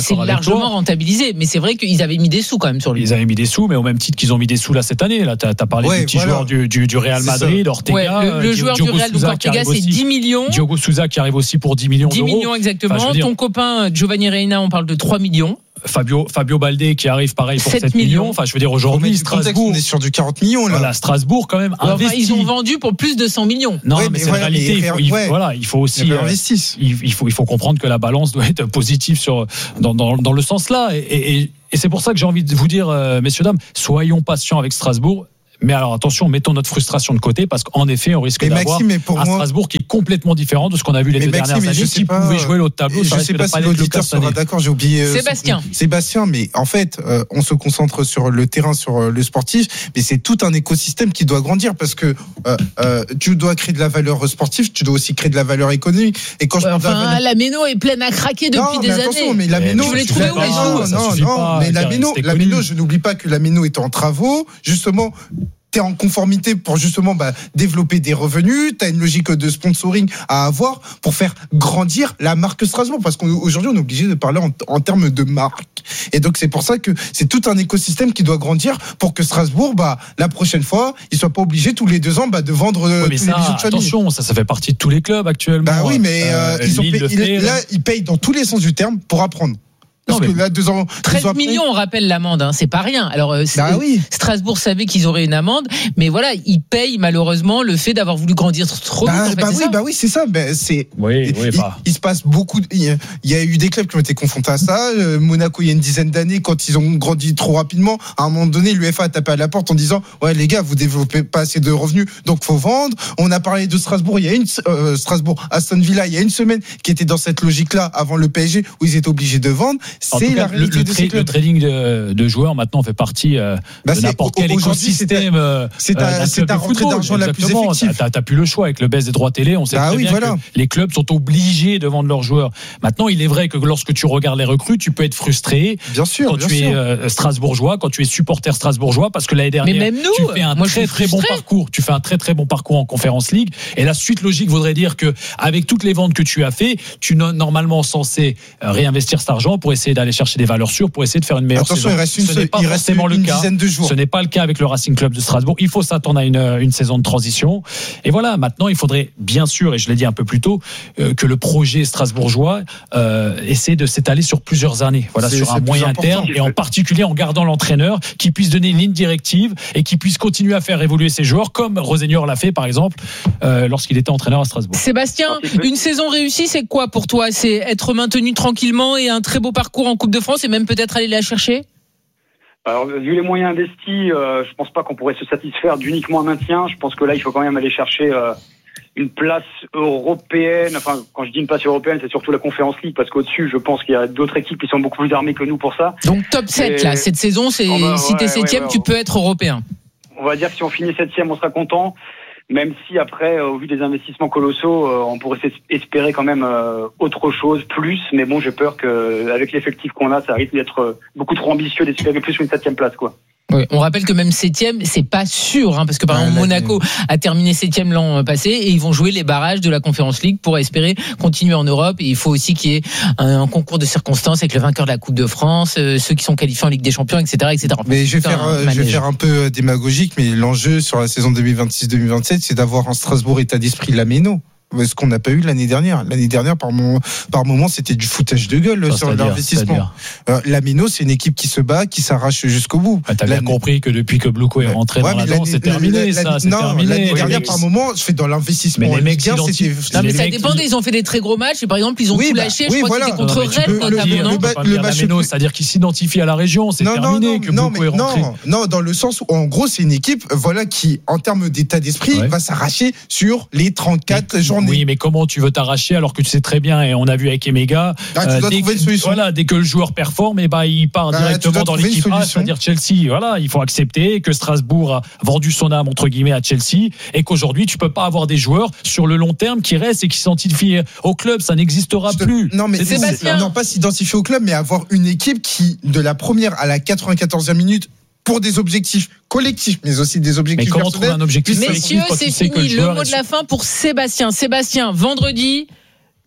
largement rentabilisé. Mais c'est vrai qu'ils avaient mis des sous quand même sur lui. Ils avaient mis des sous, mais au même titre qu'ils ont mis des sous là cette année. Là, t'as, t'as parlé ouais, du petit voilà. joueur du, du, du Real Madrid, Ortega. Ouais, le, le joueur Diogo du Real, donc Ortega, c'est dix millions. Diogo Souza qui arrive aussi pour dix millions dix d'euros. dix millions exactement. Enfin, dire, ton copain Giovanni Reina, on parle de trois millions. Fabio, Fabio Baldé qui arrive pareil pour sept millions. Enfin, je veux dire, aujourd'hui, Strasbourg. On est sur du quarante millions, là. Voilà, Strasbourg, quand même, enfin, investi. Ils ont vendu pour plus de cent millions. Non, ouais, mais, mais c'est voilà, la réalité. Il faut, il, ouais. voilà, il faut aussi. Il, euh, il, il, faut, il faut comprendre que la balance doit être positive sur, dans, dans, dans le sens là. Et, et, et c'est pour ça que j'ai envie de vous dire, euh, messieurs, dames, soyons patients avec Strasbourg. Mais alors attention, mettons notre frustration de côté parce qu'en effet, on risque mais d'avoir Maxime, un moi... Strasbourg qui est complètement différent de ce qu'on a vu les mais deux Maxime, dernières années, qui pas... pouvait jouer l'autre tableau. Je ne sais pas si l'auditeur sera d'accord. J'ai oublié euh, Sébastien. Son... Sébastien, mais en fait, euh, on se concentre sur le terrain, sur euh, le sportif, mais c'est tout un écosystème qui doit grandir parce que euh, euh, tu dois créer de la valeur sportive, tu dois aussi créer de la valeur économique. Et quand ouais, je enfin, valeur... la Méno est pleine à craquer depuis non, des mais attention, années. Mais la Méno, je voulais trouver où les joue. Non, non, mais la Méno, la Méno, je n'oublie pas que la Méno est en travaux, justement. T'es en conformité pour justement bah, développer des revenus, t'as une logique de sponsoring à avoir pour faire grandir la marque Strasbourg, parce qu'aujourd'hui on est obligé de parler en, en termes de marque. Et donc c'est pour ça que c'est tout un écosystème qui doit grandir pour que Strasbourg, bah, la prochaine fois, il soit pas obligé tous les deux ans bah, de vendre ouais, mais tous ça, les bijoux de famille. Attention, ça, ça fait partie de tous les clubs actuellement. Bah oui, mais euh, euh, ils ont payé, fait, là, ils payent dans tous les sens du terme pour apprendre. Parce non, que là, deux ans, treize deux ans après... millions, on rappelle l'amende, hein, c'est pas rien. Alors, euh, bah oui. Strasbourg savait qu'ils auraient une amende, mais voilà, ils payent malheureusement le fait d'avoir voulu grandir trop bah, vite. En fait, bah, c'est oui, ça bah oui, c'est ça. Bah, c'est... Oui, il, oui, bah. il, il se passe beaucoup. De... Il y a eu des clubs qui ont été confrontés à ça. Euh, Monaco, il y a une dizaine d'années, quand ils ont grandi trop rapidement, à un moment donné, l'UEFA a tapé à la porte en disant ouais, les gars, vous développez pas assez de revenus, donc faut vendre. On a parlé de Strasbourg, il y a une euh, Strasbourg, Aston Villa, il y a une semaine, qui était dans cette logique-là avant le P S G, où ils étaient obligés de vendre. C'est la cas, réalité le, le, de tra- le trading de, de joueurs maintenant fait partie euh, bah de n'importe quel écosystème. C'est ta, c'est ta rentrée d'argent la plus effective. T'as, t'as plus le choix avec le baisse des droits télé. On sait bah très oui, bien voilà. que les clubs sont obligés de vendre leurs joueurs. Maintenant, il est vrai que lorsque tu regardes les recrues, tu peux être frustré. Bien sûr. Quand bien tu sûr. es euh, strasbourgeois, quand tu es supporter strasbourgeois, parce que l'année dernière, mais même nous, tu fais un moi, très très bon parcours. Tu fais un très très bon parcours en Conference League. Et la suite logique voudrait dire que avec toutes les ventes que tu as fait, tu es normalement censé réinvestir cet argent pour essayer d'aller chercher des valeurs sûres, pour essayer de faire une meilleure Attention, saison. Il reste une, Ce n'est pas il forcément reste le une cas. dizaine de jours. Ce n'est pas le cas avec le Racing Club de Strasbourg. Il faut s'attendre à une, une saison de transition. Et voilà, maintenant, il faudrait bien sûr, et je l'ai dit un peu plus tôt, euh, que le projet strasbourgeois euh, essaie de s'étaler sur plusieurs années, voilà, c'est, sur un moyen terme, et en particulier en gardant l'entraîneur qui puisse donner une ligne directive et qui puisse continuer à faire évoluer ses joueurs, comme Rosenior l'a fait, par exemple, euh, lorsqu'il était entraîneur à Strasbourg. Sébastien, une saison réussie, c'est quoi pour toi ? C'est être maintenu tranquillement et un très beau parcours en Coupe de France et même peut-être aller la chercher ? Alors, vu les moyens investis, euh, je pense pas qu'on pourrait se satisfaire d'uniquement un maintien. Je pense que là, il faut quand même aller chercher euh, une place européenne. Enfin, quand je dis une place européenne, c'est surtout la Conference League, parce qu'au-dessus, je pense qu'il y a d'autres équipes qui sont beaucoup plus armées que nous pour ça. Donc top sept, Et... là, cette saison, c'est, oh bah, si ouais, t'es septième, ouais, ouais, tu peux être européen. On va dire que si on finit septième, on sera content. Même si après, euh, au vu des investissements colossaux, euh, on pourrait espérer quand même euh, autre chose, plus. Mais bon, j'ai peur qu'avec l'effectif qu'on a, ça risque d'être euh, beaucoup trop ambitieux d'espérer plus une septième place, quoi. Oui, on rappelle que même septième, c'est pas sûr, hein, parce que par exemple ah, Monaco a terminé septième l'an passé et ils vont jouer les barrages de la Conference League pour espérer continuer en Europe. Et il faut aussi qu'il y ait un, un concours de circonstances avec le vainqueur de la Coupe de France, euh, ceux qui sont qualifiés en Ligue des Champions, et cetera, et cetera. Mais je vais faire, euh, je vais faire un peu démagogique, mais l'enjeu sur la saison deux mille vingt-six deux mille vingt-sept, c'est d'avoir un Strasbourg état d'esprit Lameno. Ce qu'on n'a pas eu l'année dernière. L'année dernière, par moment, par moment, c'était du foutage de gueule ça, sur l'investissement. Euh, la Méno, c'est une équipe qui se bat, qui s'arrache jusqu'au bout. Ah, t'as bien compris que depuis que Bluco est rentré ouais, dans la danse, c'est terminé, ça. C'est non, terminé. L'année dernière, oui, par moment, je fais dans l'investissement. Mais les mecs, bien, c'était. Non, mais ça dépendait. Ils ont fait des très gros matchs. Et par exemple, ils ont oui, tout bah, lâché. Oui, je crois voilà. que c'était contre Rennes, notamment. Le match, c'est-à-dire qu'ils s'identifient à la région. C'est terminé que Bluco est rentré. Non, dans le sens où, en gros, c'est une équipe, voilà, qui, en termes d'état d'esprit, va s'arracher sur les trente-quatre journées. Oui, mais comment tu veux t'arracher alors que tu sais très bien, et on a vu avec Emega, ah, tu euh, dois dès, trouver que, une solution. Voilà, dès que le joueur performe, et bah, il part bah, directement dans l'équipe A, c'est-à-dire Chelsea. Voilà, il faut accepter que Strasbourg a vendu son âme entre guillemets à Chelsea et qu'aujourd'hui tu peux pas avoir des joueurs sur le long terme qui restent et qui s'identifient au club, ça n'existera te... plus. Non mais c'est Sébastien. Non, pas s'identifier au club, mais avoir une équipe qui, de la première à la quatre-vingt-quatorzième minute, pour des objectifs collectifs, mais aussi des objectifs mais comment trouver un objectif Messieurs, c'est fini. Le mot de la fin pour Sébastien. Sébastien, vendredi,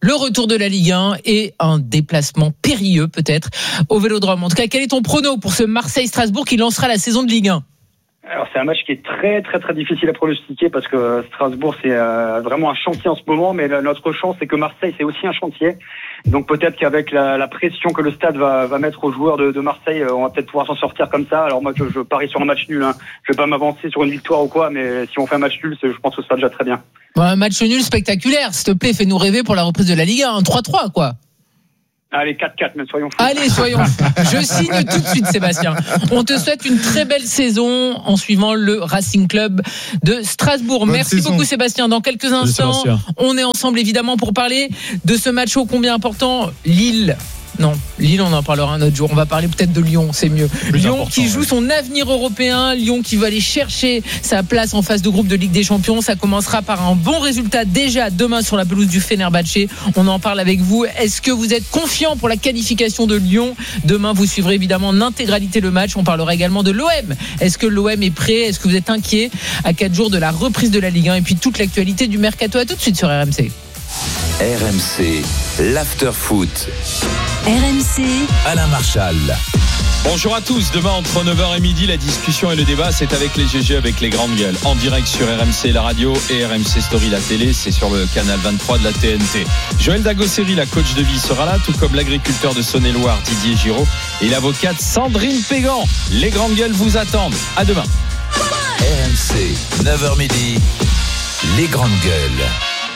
le retour de la Ligue un et un déplacement périlleux peut-être au Vélodrome. En tout cas, quel est ton prono pour ce Marseille-Strasbourg qui lancera la saison de Ligue un ? Alors c'est un match qui est très très très difficile à pronostiquer parce que Strasbourg c'est euh, vraiment un chantier en ce moment, mais la, notre chance c'est que Marseille c'est aussi un chantier. Donc peut-être qu'avec la, la pression que le stade va, va mettre aux joueurs de, de Marseille, on va peut-être pouvoir s'en sortir comme ça. Alors moi je, je parie sur un match nul, hein. Je vais pas m'avancer sur une victoire ou quoi, mais si on fait un match nul, c'est, je pense que ça sera déjà très bien. Bon, un match nul spectaculaire, s'il te plaît, fais-nous rêver pour la reprise de la Ligue un, un trois trois quoi. Allez, quatre quatre, mais soyons fous. Allez, soyons fous. Je signe tout de suite, Sébastien. On te souhaite une très belle saison en suivant le Racing Club de Strasbourg. Bonne Merci saison. beaucoup, Sébastien. Dans quelques instants, on est ensemble évidemment pour parler de ce match ô combien important. Lille. Non, Lille, on en parlera un autre jour. On va parler peut-être de Lyon, c'est mieux. Plus Lyon qui joue ouais. son avenir européen. Lyon qui va aller chercher sa place en phase de groupe de Ligue des Champions. Ça commencera par un bon résultat déjà demain sur la pelouse du Fenerbahçe. On en parle avec vous. Est-ce que vous êtes confiant pour la qualification de Lyon ? Demain, vous suivrez évidemment en intégralité le match. On parlera également de l'O M. Est-ce que l'O M est prêt ? Est-ce que vous êtes inquiet à quatre jours de la reprise de la Ligue un ? Et puis toute l'actualité du mercato. À tout de suite sur R M C. R M C, l'after-foot. R M C, Alain Marchal. Bonjour à tous, demain entre neuf heures et midi, la discussion et le débat, c'est avec les G G, avec les grandes gueules. En direct sur R M C la radio et R M C Story la télé, c'est sur le canal vingt-trois de la T N T. Joël Dagosseri, la coach de vie, sera là, tout comme l'agriculteur de Saône-et-Loire, Didier Giraud, et l'avocate Sandrine Pégan. Les grandes gueules vous attendent. À demain. R M C, neuf heures midi, les grandes gueules.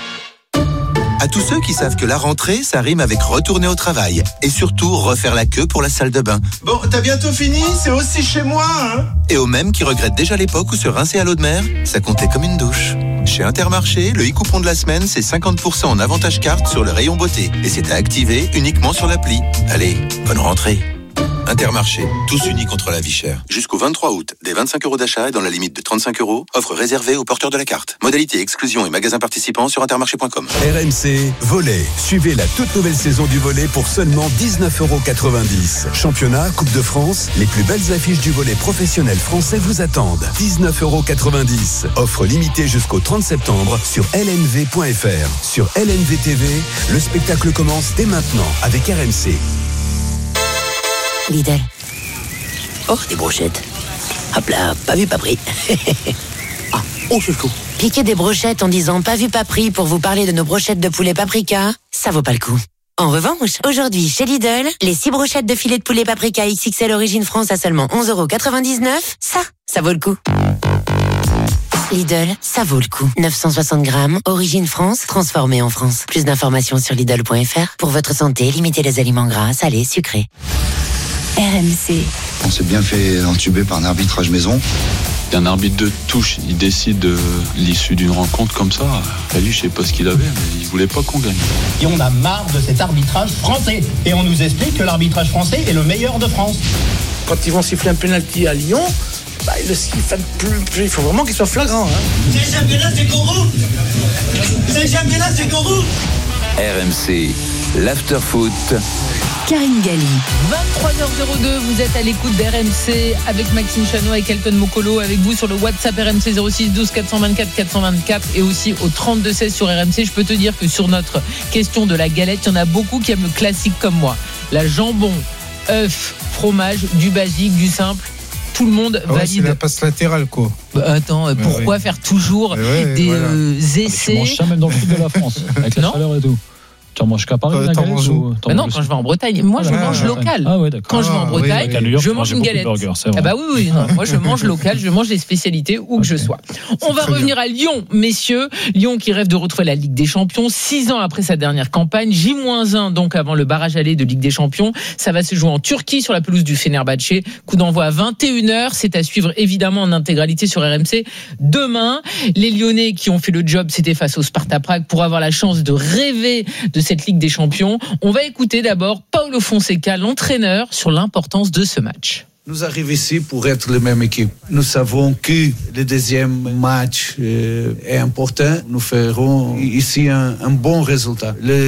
À tous ceux qui savent que la rentrée, ça rime avec retourner au travail. Et surtout, refaire la queue pour la salle de bain. Bon, t'as bientôt fini, c'est aussi chez moi, hein. Et aux mêmes qui regrettent déjà l'époque où se rincer à l'eau de mer, ça comptait comme une douche. Chez Intermarché, le e-coupon de la semaine, c'est cinquante pour cent en avantage carte sur le rayon beauté. Et c'est à activer uniquement sur l'appli. Allez, bonne rentrée. Intermarché, tous unis contre la vie chère. Jusqu'au vingt-trois août, des vingt-cinq euros d'achat et dans la limite de trente-cinq euros, offre réservée aux porteurs de la carte. Modalité, exclusion et magasins participants sur intermarché point com. R M C Volley. Suivez la toute nouvelle saison du volley pour seulement dix-neuf euros quatre-vingt-dix. Championnat, Coupe de France, les plus belles affiches du volley professionnel français vous attendent. dix-neuf euros quatre-vingt-dix. Offre limitée jusqu'au trente septembre sur L N V point F R. Sur L N V T V, le spectacle commence dès maintenant avec R M C. Lidl. Oh, des brochettes. Hop là, pas vu, pas pris. Ah, oh, c'est le coup. Piquer des brochettes en disant pas vu, pas pris pour vous parler de nos brochettes de poulet paprika, ça vaut pas le coup. En revanche, aujourd'hui, chez Lidl, les six brochettes de filet de poulet paprika X X L Origine France à seulement onze euros quatre-vingt-dix-neuf, ça, ça vaut le coup. Lidl, ça vaut le coup. neuf cent soixante grammes, origine France, transformée en France. Plus d'informations sur Lidl point F R. Pour votre santé, limitez les aliments gras, salés, sucrés. R M C. On s'est bien fait entuber par un arbitrage maison. Un arbitre de touche, il décide de l'issue d'une rencontre comme ça. Lui, je sais pas ce qu'il avait, mais il voulait pas qu'on gagne. Et on a marre de cet arbitrage français. Et on nous explique que l'arbitrage français est le meilleur de France. Quand ils vont siffler un penalty à Lyon, bah, ils le sifflent plus, plus. Il faut vraiment qu'il soit flagrant. Hein. C'est le championnat, c'est corrompu. C'est le championnat, c'est corrompu. R M C, l'after-foot. Karine Galli. vingt-trois heures deux, vous êtes à l'écoute d'R M C avec Maxime Chano et Elton Mokolo, avec vous sur le WhatsApp R M C zéro six douze quatre cent vingt-quatre quatre cent vingt-quatre et aussi au trente-deux seize sur R M C. Je peux te dire que sur notre question de la galette, il y en a beaucoup qui aiment le classique comme moi. La jambon, œuf, fromage, du basique, du simple. Tout le monde ah ouais, valide. C'est la passe latérale, quoi. Bah, attends, Mais pourquoi oui. faire toujours ouais, des voilà. euh, Tu essais manges ça même dans le sud de la France, avec la Non. chaleur et tout. Tu en manges qu'à Paris, Euh, la t'en galette, manges ou où t'en Mais non, manges quand je vais en Bretagne, moi je Ah, mange ouais. local. Ah ouais, d'accord. Quand je vais en Ah, Bretagne, oui, À New York, je tu mange mangeais une beaucoup de galette. burgers, c'est vrai. Ah bah oui, oui, non, moi je mange local, je mange les spécialités où que je sois. On va très revenir à Lyon, messieurs. Lyon qui rêve de retrouver la Ligue des Champions, six ans après sa dernière campagne, J un donc avant le barrage aller de Ligue des Champions. Ça va se jouer en Turquie sur la pelouse du Fenerbahçe. Coup d'envoi à vingt et une heures, c'est à suivre évidemment en intégralité sur R M C. Demain, les Lyonnais qui ont fait le job, c'était face au Sparta Prague pour avoir la chance de rêver de cette Ligue des Champions. On va écouter d'abord Paulo Fonseca, l'entraîneur, sur l'importance de ce match. Nous arrivons ici pour être la même équipe. Nous savons que le deuxième match euh, est important. Nous ferons ici un, un bon résultat. Le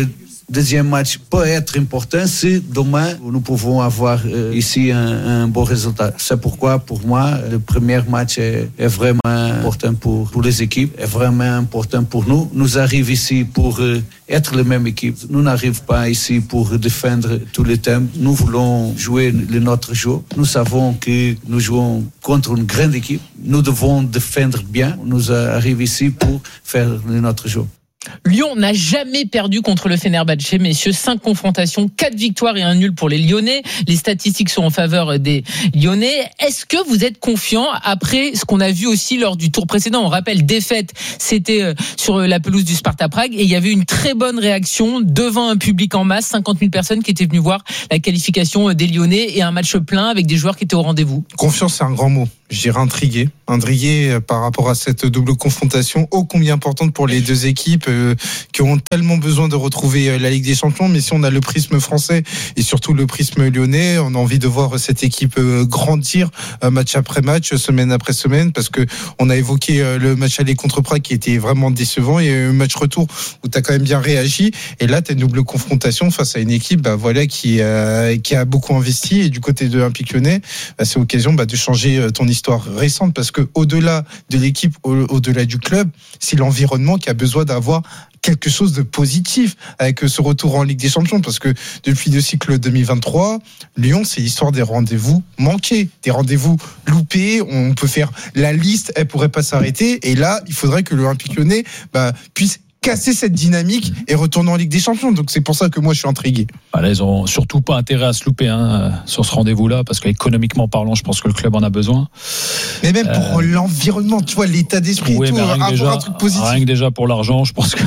deuxième match peut être important si demain nous pouvons avoir euh, ici un, un bon résultat. C'est pourquoi pour moi le premier match est, est vraiment important pour, pour les équipes, est vraiment important pour nous. Nous arrivons ici pour euh, être la même équipe. Nous n'arrivons pas ici pour défendre tous les thèmes. Nous voulons jouer le notre jeu. Nous savons que nous jouons contre une grande équipe. Nous devons défendre bien. Nous arrivons ici pour faire le notre jeu. Lyon n'a jamais perdu contre le Fenerbahçe, messieurs. Cinq confrontations, quatre victoires et un nul pour les Lyonnais. Les statistiques sont en faveur des Lyonnais. Est-ce que vous êtes confiant après ce qu'on a vu aussi lors du tour précédent? On rappelle, défaite, c'était sur la pelouse du Sparta Prague et il y avait une très bonne réaction devant un public en masse, cinquante mille personnes qui étaient venues voir la qualification des Lyonnais et un match plein avec des joueurs qui étaient au rendez-vous. Confiance, c'est un grand mot. Je dirais intrigué. Intrigué par rapport à cette double confrontation ô combien importante pour les deux équipes euh, qui ont tellement besoin de retrouver la Ligue des Champions. Mais si on a le prisme français et surtout le prisme lyonnais, on a envie de voir cette équipe euh, grandir euh, match après match, semaine après semaine, parce que on a évoqué euh, le match aller contre Prague qui était vraiment décevant et un match retour où tu as quand même bien réagi. Et là, tu as une double confrontation face à une équipe bah, voilà, qui, euh, qui a beaucoup investi. Et du côté de l'Olympique Lyonnais, bah, c'est l'occasion bah, de changer ton histoire histoire récente parce que au-delà de l'équipe, au- au-delà du club, c'est l'environnement qui a besoin d'avoir quelque chose de positif avec ce retour en Ligue des Champions parce que depuis le cycle deux mille vingt-trois, Lyon, c'est l'histoire des rendez-vous manqués, des rendez-vous loupés. On peut faire la liste, elle pourrait pas s'arrêter et là, il faudrait que l'Olympique Lyonnais bah, puisse casser cette dynamique et retourner en Ligue des Champions. Donc c'est pour ça que moi je suis intrigué. Bah là, ils ont surtout pas intérêt à se louper hein, sur ce rendez-vous-là, parce qu'économiquement parlant, je pense que le club en a besoin. Mais même pour euh... l'environnement, tu vois, l'état d'esprit, oui, et tout, mais rien avoir déjà, un truc positif. Rien que déjà pour l'argent, je pense que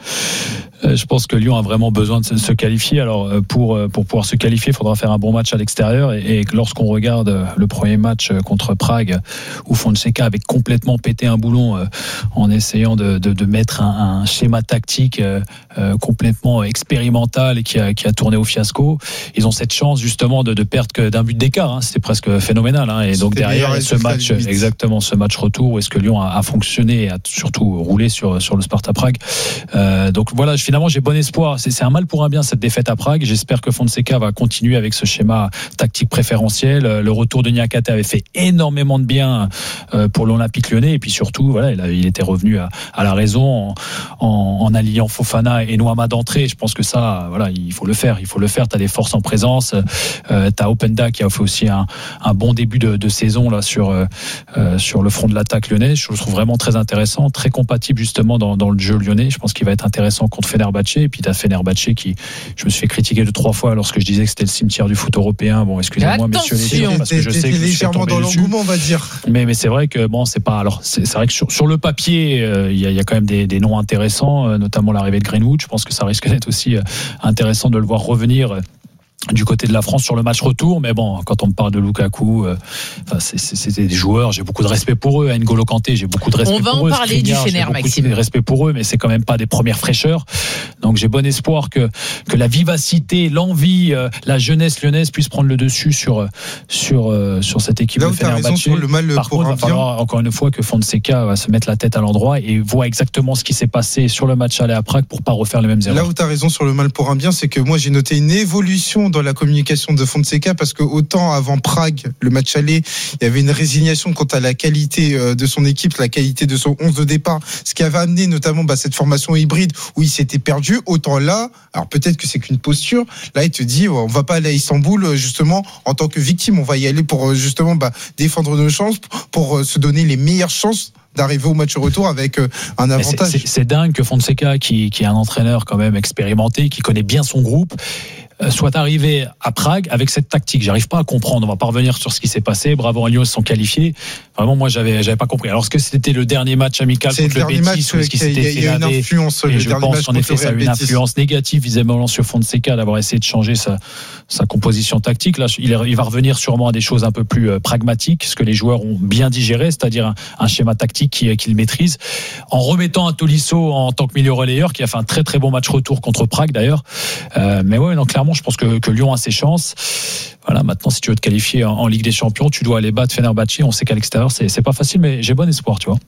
je pense que Lyon a vraiment besoin de se qualifier. Alors pour pour pouvoir se qualifier, il faudra faire un bon match à l'extérieur. Et, et lorsqu'on regarde le premier match contre Prague, où Fonseca avait complètement pété un boulon en essayant de, de, de mettre un, un schéma tactique euh, complètement expérimental et qui a, qui a tourné au fiasco, ils ont cette chance justement de, de perdre que d'un but d'écart. Hein. C'était presque phénoménal. Hein. Et donc derrière ce match, exactement ce match retour, où est-ce que Lyon a, a fonctionné et a surtout roulé sur sur le Sparta Prague. Euh, donc voilà, je Finalement, j'ai bon espoir. C'est, c'est un mal pour un bien cette défaite à Prague. J'espère que Fonseca va continuer avec ce schéma tactique préférentiel. Le retour de Niakate avait fait énormément de bien pour l'Olympique Lyonnais. Et puis surtout, voilà, il, a, il était revenu à, à la raison en, en, en alliant Fofana et Noama d'entrée. Je pense que ça, voilà, il faut le faire. Il faut le faire. T'as des forces en présence. Euh, t'as Openda qui a fait aussi un, un bon début de, de saison là sur euh, sur le front de l'attaque lyonnais. Je le trouve vraiment très intéressant, très compatible justement dans, dans le jeu lyonnais. Je pense qu'il va être intéressant contre Fenerbahçe. Et puis t'as Fenerbahçe qui, je me suis fait critiquer deux trois fois lorsque je disais que c'était le cimetière du foot européen. Bon, excusez-moi, messieurs les gens, parce que je sais que je suis tombé dans dessus. l'engouement, on va dire. Mais mais c'est vrai que bon, c'est pas. Alors c'est, c'est vrai que sur, sur le papier, il euh, y, a, y a quand même des, des noms intéressants, euh, notamment l'arrivée de Greenwood. Je pense que ça risque d'être aussi euh, intéressant de le voir revenir. Euh, du côté de la France sur le match retour, mais bon, quand on me parle de Lukaku, euh, enfin, c'est, c'est, c'est des joueurs, j'ai beaucoup de respect pour eux. À N'Golo Kanté, j'ai beaucoup de respect pour eux. On va en parler Skriniar, du Fener, Maxime. J'ai beaucoup de respect pour eux, mais c'est quand même pas des premières fraîcheurs. Donc j'ai bon espoir que que la vivacité, l'envie, euh, la jeunesse lyonnaise puisse prendre le dessus sur sur euh, sur cette équipe là de Fenerbahçe. Le mal Par pour contre, il va bien. falloir encore une fois que Fonseca va se mettre la tête à l'endroit et voit exactement ce qui s'est passé sur le match aller à Prague pour pas refaire les mêmes erreurs. Là où tu as raison sur le mal pour un bien, c'est que moi j'ai noté une évolution dans la communication de Fonseca parce que autant avant Prague, le match aller, il y avait une résignation quant à la qualité de son équipe, la qualité de son onze de départ, ce qui avait amené notamment bah, cette formation hybride où il s'était perdu. Autant là, alors peut-être que c'est qu'une posture, là il te dit on va pas aller à Istanbul justement en tant que victime, on va y aller pour justement bah, défendre nos chances, pour se donner les meilleures chances d'arriver au match retour avec un avantage. C'est, c'est, c'est dingue que Fonseca, qui, qui est un entraîneur quand même expérimenté, qui connaît bien son groupe, soit arrivé à Prague avec cette tactique. J'arrive pas à comprendre. On va pas revenir sur ce qui s'est passé. Bravo à Lyon, ils se sont qualifiés. Vraiment, moi, j'avais, j'avais pas compris. Alors, est-ce que c'était le dernier match amical c'est contre le, le Betis ou est-ce qu'il s'était fait laver? Et je pense qu'en effet, ça a eu une influence négative visiblement sur Fonseca d'avoir essayé de changer sa, sa composition tactique. Là, il, il va revenir sûrement à des choses un peu plus euh, pragmatiques, ce que les joueurs ont bien digéré, c'est-à-dire un, un schéma tactique qu'il, qu'il maîtrise, en remettant un Tolisso en tant que milieu relayeur, qui a fait un très très bon match retour contre Prague d'ailleurs. Euh, mais ouais, donc clairement, je pense que, que Lyon a ses chances. Voilà, maintenant, si tu veux te qualifier en, en Ligue des Champions, tu dois aller battre Fenerbahçe. On sait qu'à l'extérieur, c'est, c'est pas facile, mais j'ai bon espoir, tu vois.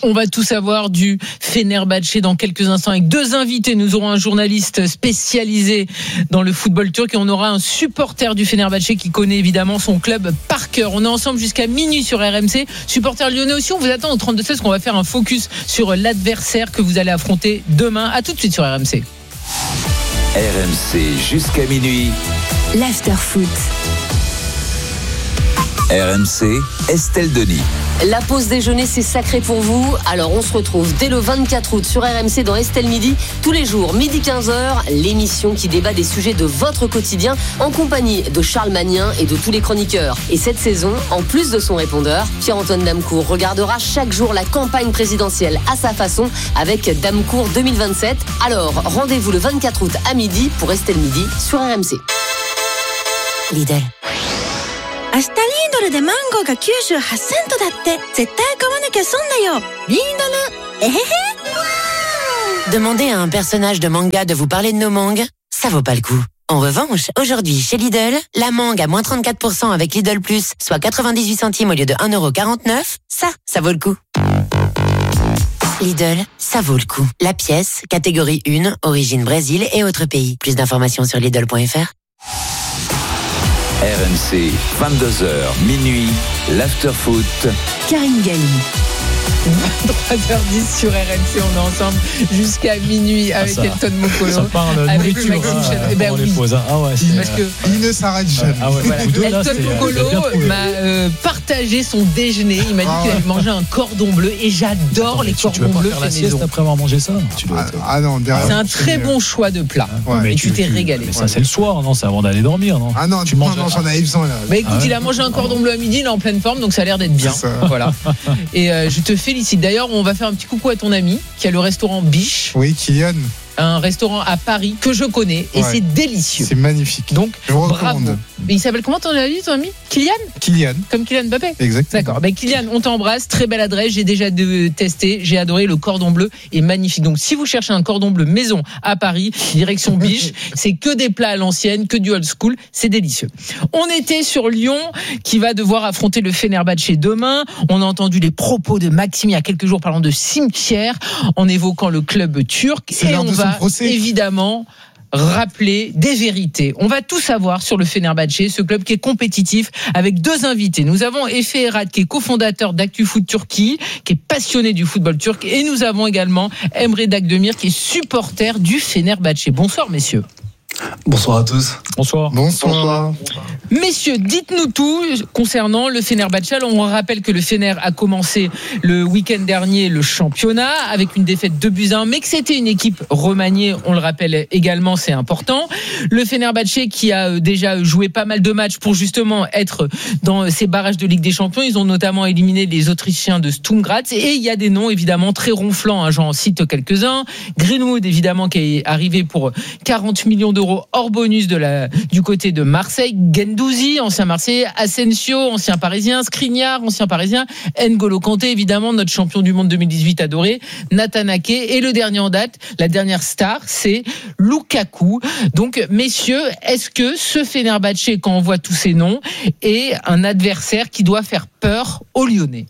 On va tout savoir du Fenerbahçe dans quelques instants avec deux invités. Nous aurons un journaliste spécialisé dans le football turc et on aura un supporter du Fenerbahçe qui connaît évidemment son club par cœur. On est ensemble jusqu'à minuit sur R M C. Supporter lyonnais aussi, on vous attend au trente-deux seize qu'on va faire un focus sur l'adversaire que vous allez affronter demain. À tout de suite sur R M C. R M C jusqu'à minuit. L'after-foot. R M C, Estelle Denis. La pause déjeuner, c'est sacré pour vous. Alors, on se retrouve dès le vingt-quatre août sur R M C dans Estelle Midi. Tous les jours, midi quinze heures, l'émission qui débat des sujets de votre quotidien en compagnie de Charles Magnin et de tous les chroniqueurs. Et cette saison, en plus de son répondeur, Pierre-Antoine Damecourt regardera chaque jour la campagne présidentielle à sa façon avec Damecourt deux mille vingt-sept. Alors, rendez-vous le vingt-quatre août à midi pour Estelle Midi sur R M C. Lidl. 明日リードルでマンゴーがきゅうじゅうはちセントだって絶対買わなきゃ損だよリードルえへへ Demandez à un personnage de manga de vous parler de nos mangues, ça vaut pas le coup. En revanche, aujourd'hui, chez Lidl, la mangue à moins trente-quatre pour cent avec Lidl Plus, soit quatre-vingt-dix-huit centimes au lieu de un euro quarante-neuf, ça, ça vaut le coup. Lidl, ça vaut le coup. La pièce, catégorie un, origine Brésil et autres pays. Plus d'informations sur Lidl point F R. R M C, vingt-deux heures, minuit, l'after-foot. Karine Galli. vingt-trois heures dix sur R M C, on est ensemble jusqu'à minuit avec ah, Elton Mokolo. Ça parle avec nourriture, Maxime hein, Chef. Eh ben oui. Poses, hein. Ah ouais, parce que il ne s'arrête jamais. Ah ouais, voilà. deux, là, Elton Mokolo m'a euh, partagé son déjeuner. Il m'a dit ah qu'il avait mangé un cordon bleu et j'adore Attends, les tu, cordons tu veux pas bleus faire la fait maison. sieste après avoir mangé ça tu dois ah, ah non, derrière, c'est un très bon choix de plat. Ouais, et tu, tu t'es régalé. Mais ça, c'est le soir, non? C'est avant d'aller dormir, non? Ah non, tu non, manges. non, j'en avais besoin là. Bah écoute, il a mangé un cordon bleu à midi, il est en pleine forme, donc ça a l'air d'être bien. Voilà. Et euh, je te félicite. D'ailleurs, on va faire un petit coucou à ton ami qui a le restaurant Biche. Oui, Kylian. Un restaurant à Paris que je connais et ouais. C'est délicieux. C'est magnifique. Donc, je vous bravo. recommande. Mais il s'appelle comment ton ami, ton ami Kylian Kylian. Comme Kylian Mbappé. Exactement. D'accord. Ben Kylian, on t'embrasse. Très belle adresse. J'ai déjà de testé. J'ai adoré le cordon bleu. Est magnifique. Donc, si vous cherchez un cordon bleu maison à Paris, direction Biche, c'est que des plats à l'ancienne, que du old school. C'est délicieux. On était sur Lyon, qui va devoir affronter le Fenerbahçe demain. On a entendu les propos de Maxime il y a quelques jours parlant de cimetière, en évoquant le club turc. C'est et on va évidemment rappeler des vérités. On va tout savoir sur le Fenerbahçe, ce club qui est compétitif, avec deux invités. Nous avons Efe Erat, qui est cofondateur d'ActuFoot Turquie, qui est passionné du football turc, et nous avons également Emre Dagdemir, qui est supporter du Fenerbahçe. Bonsoir messieurs. Bonsoir à tous. Bonsoir. Bonsoir. Messieurs, dites-nous tout concernant le Fenerbahçe. On rappelle que le Fener a commencé le week-end dernier le championnat avec une défaite deux buts à un, mais que c'était une équipe remaniée, on le rappelle également, c'est important. Le Fenerbahçe qui a déjà joué pas mal de matchs pour justement être dans ces barrages de Ligue des Champions. Ils ont notamment éliminé les Autrichiens de Sturm Graz, et il y a des noms évidemment très ronflants, hein, j'en cite quelques-uns. Greenwood évidemment qui est arrivé pour quarante millions d'euros hors bonus de la, du côté de Marseille. Gendouzi, ancien Marseillais. Asensio, ancien Parisien. Skriniar, ancien Parisien. N'Golo Kanté, évidemment, notre champion du monde deux mille dix-huit adoré. Nathan Ake. Et le dernier en date, la dernière star, c'est Lukaku. Donc, messieurs, est-ce que ce Fenerbahçe, quand on voit tous ces noms, est un adversaire qui doit faire peur aux Lyonnais?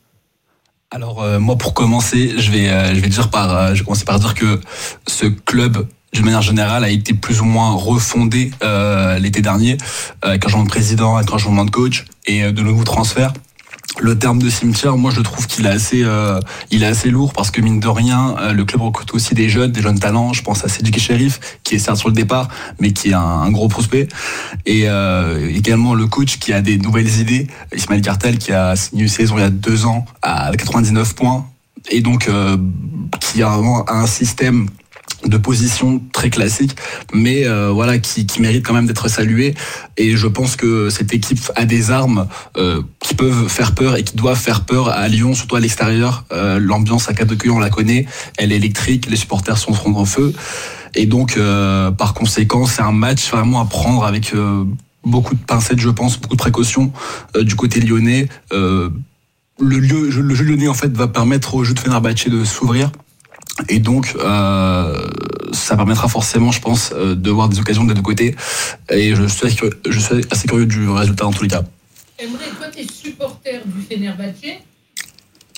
Alors, euh, moi, pour commencer, je vais, euh, je vais dire par, euh, je vais commencer par dire que ce club, d'une manière générale, a été plus ou moins refondé euh, l'été dernier, avec un changement de président, avec un changement de coach et euh, de nouveaux transferts. Le terme de cimetière, moi, je trouve qu'il est assez, euh, il est assez lourd parce que mine de rien, euh, le club recrute aussi des jeunes, des jeunes talents. Je pense à Sediki Cherif, qui est certes sur le départ, mais qui est un, un gros prospect. Et euh, également le coach qui a des nouvelles idées, Ismaël Cartel, qui a signé une saison il y a deux ans à quatre-vingt-dix-neuf points, et donc euh, qui a vraiment un système de position très classique, mais euh, voilà, qui, qui mérite quand même d'être salué. Et je pense que cette équipe a des armes euh, qui peuvent faire peur et qui doivent faire peur à Lyon, surtout à l'extérieur. Euh, l'ambiance à Capdecueil, on la connaît, elle est électrique, les supporters sont front en feu. Et donc, euh, par conséquent, c'est un match vraiment à prendre avec euh, beaucoup de pincettes, je pense, beaucoup de précautions euh, du côté lyonnais. Euh, le, lieu, le jeu lyonnais, en fait, va permettre au jeu de Fenerbahçe de s'ouvrir. Et donc, euh, ça permettra forcément, je pense, euh, de voir des occasions des deux côtés. Et je suis, je suis assez curieux du résultat en tous les cas. Emre, toi, tu es supporter du Fenerbahçe.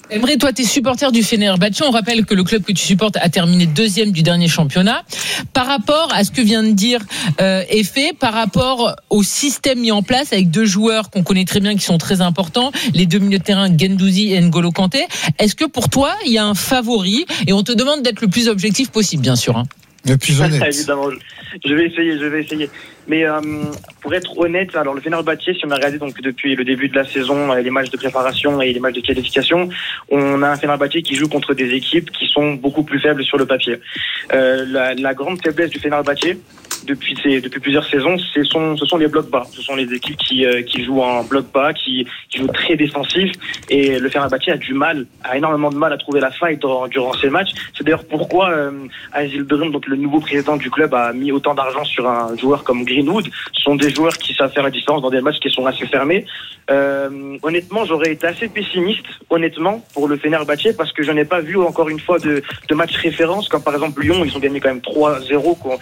Emre, toi, t'es supporter du Fenerbahçe. On rappelle que le club que tu supportes a terminé deuxième du dernier championnat. Par rapport à ce que vient de dire euh, Effet, par rapport au système mis en place avec deux joueurs qu'on connaît très bien qui sont très importants, les deux milieux de terrain Guendouzi et N'Golo Kanté, est-ce que pour toi, il y a un favori? Et on te demande d'être le plus objectif possible, bien sûr. Hein. Le plus honnête. Évidemment, je vais essayer, je vais essayer. Mais euh, pour être honnête, alors le Fenerbahçe, si on a regardé donc depuis le début de la saison, les matchs de préparation et les matchs de qualification, on a un Fenerbahçe qui joue contre des équipes qui sont beaucoup plus faibles sur le papier. Euh, la, la grande faiblesse du Fenerbahçe depuis ces, depuis plusieurs saisons, ce sont ce sont les blocs bas. Ce sont les équipes qui euh, qui jouent en bloc bas, qui qui jouent très défensif. Et le Fenerbahçe a du mal, a énormément de mal à trouver la faille durant, durant ces matchs. C'est d'ailleurs pourquoi euh, Aziz Yıldırım, donc le nouveau président du club, a mis autant d'argent sur un joueur comme Greenwood. Ce sont des joueurs qui savent faire la différence dans des matchs qui sont assez fermés. Euh, honnêtement, j'aurais été assez pessimiste, honnêtement, pour le Fenerbahçe, parce que je n'ai pas vu encore une fois de, de match référence, comme par exemple Lyon, ils ont gagné quand même trois zéro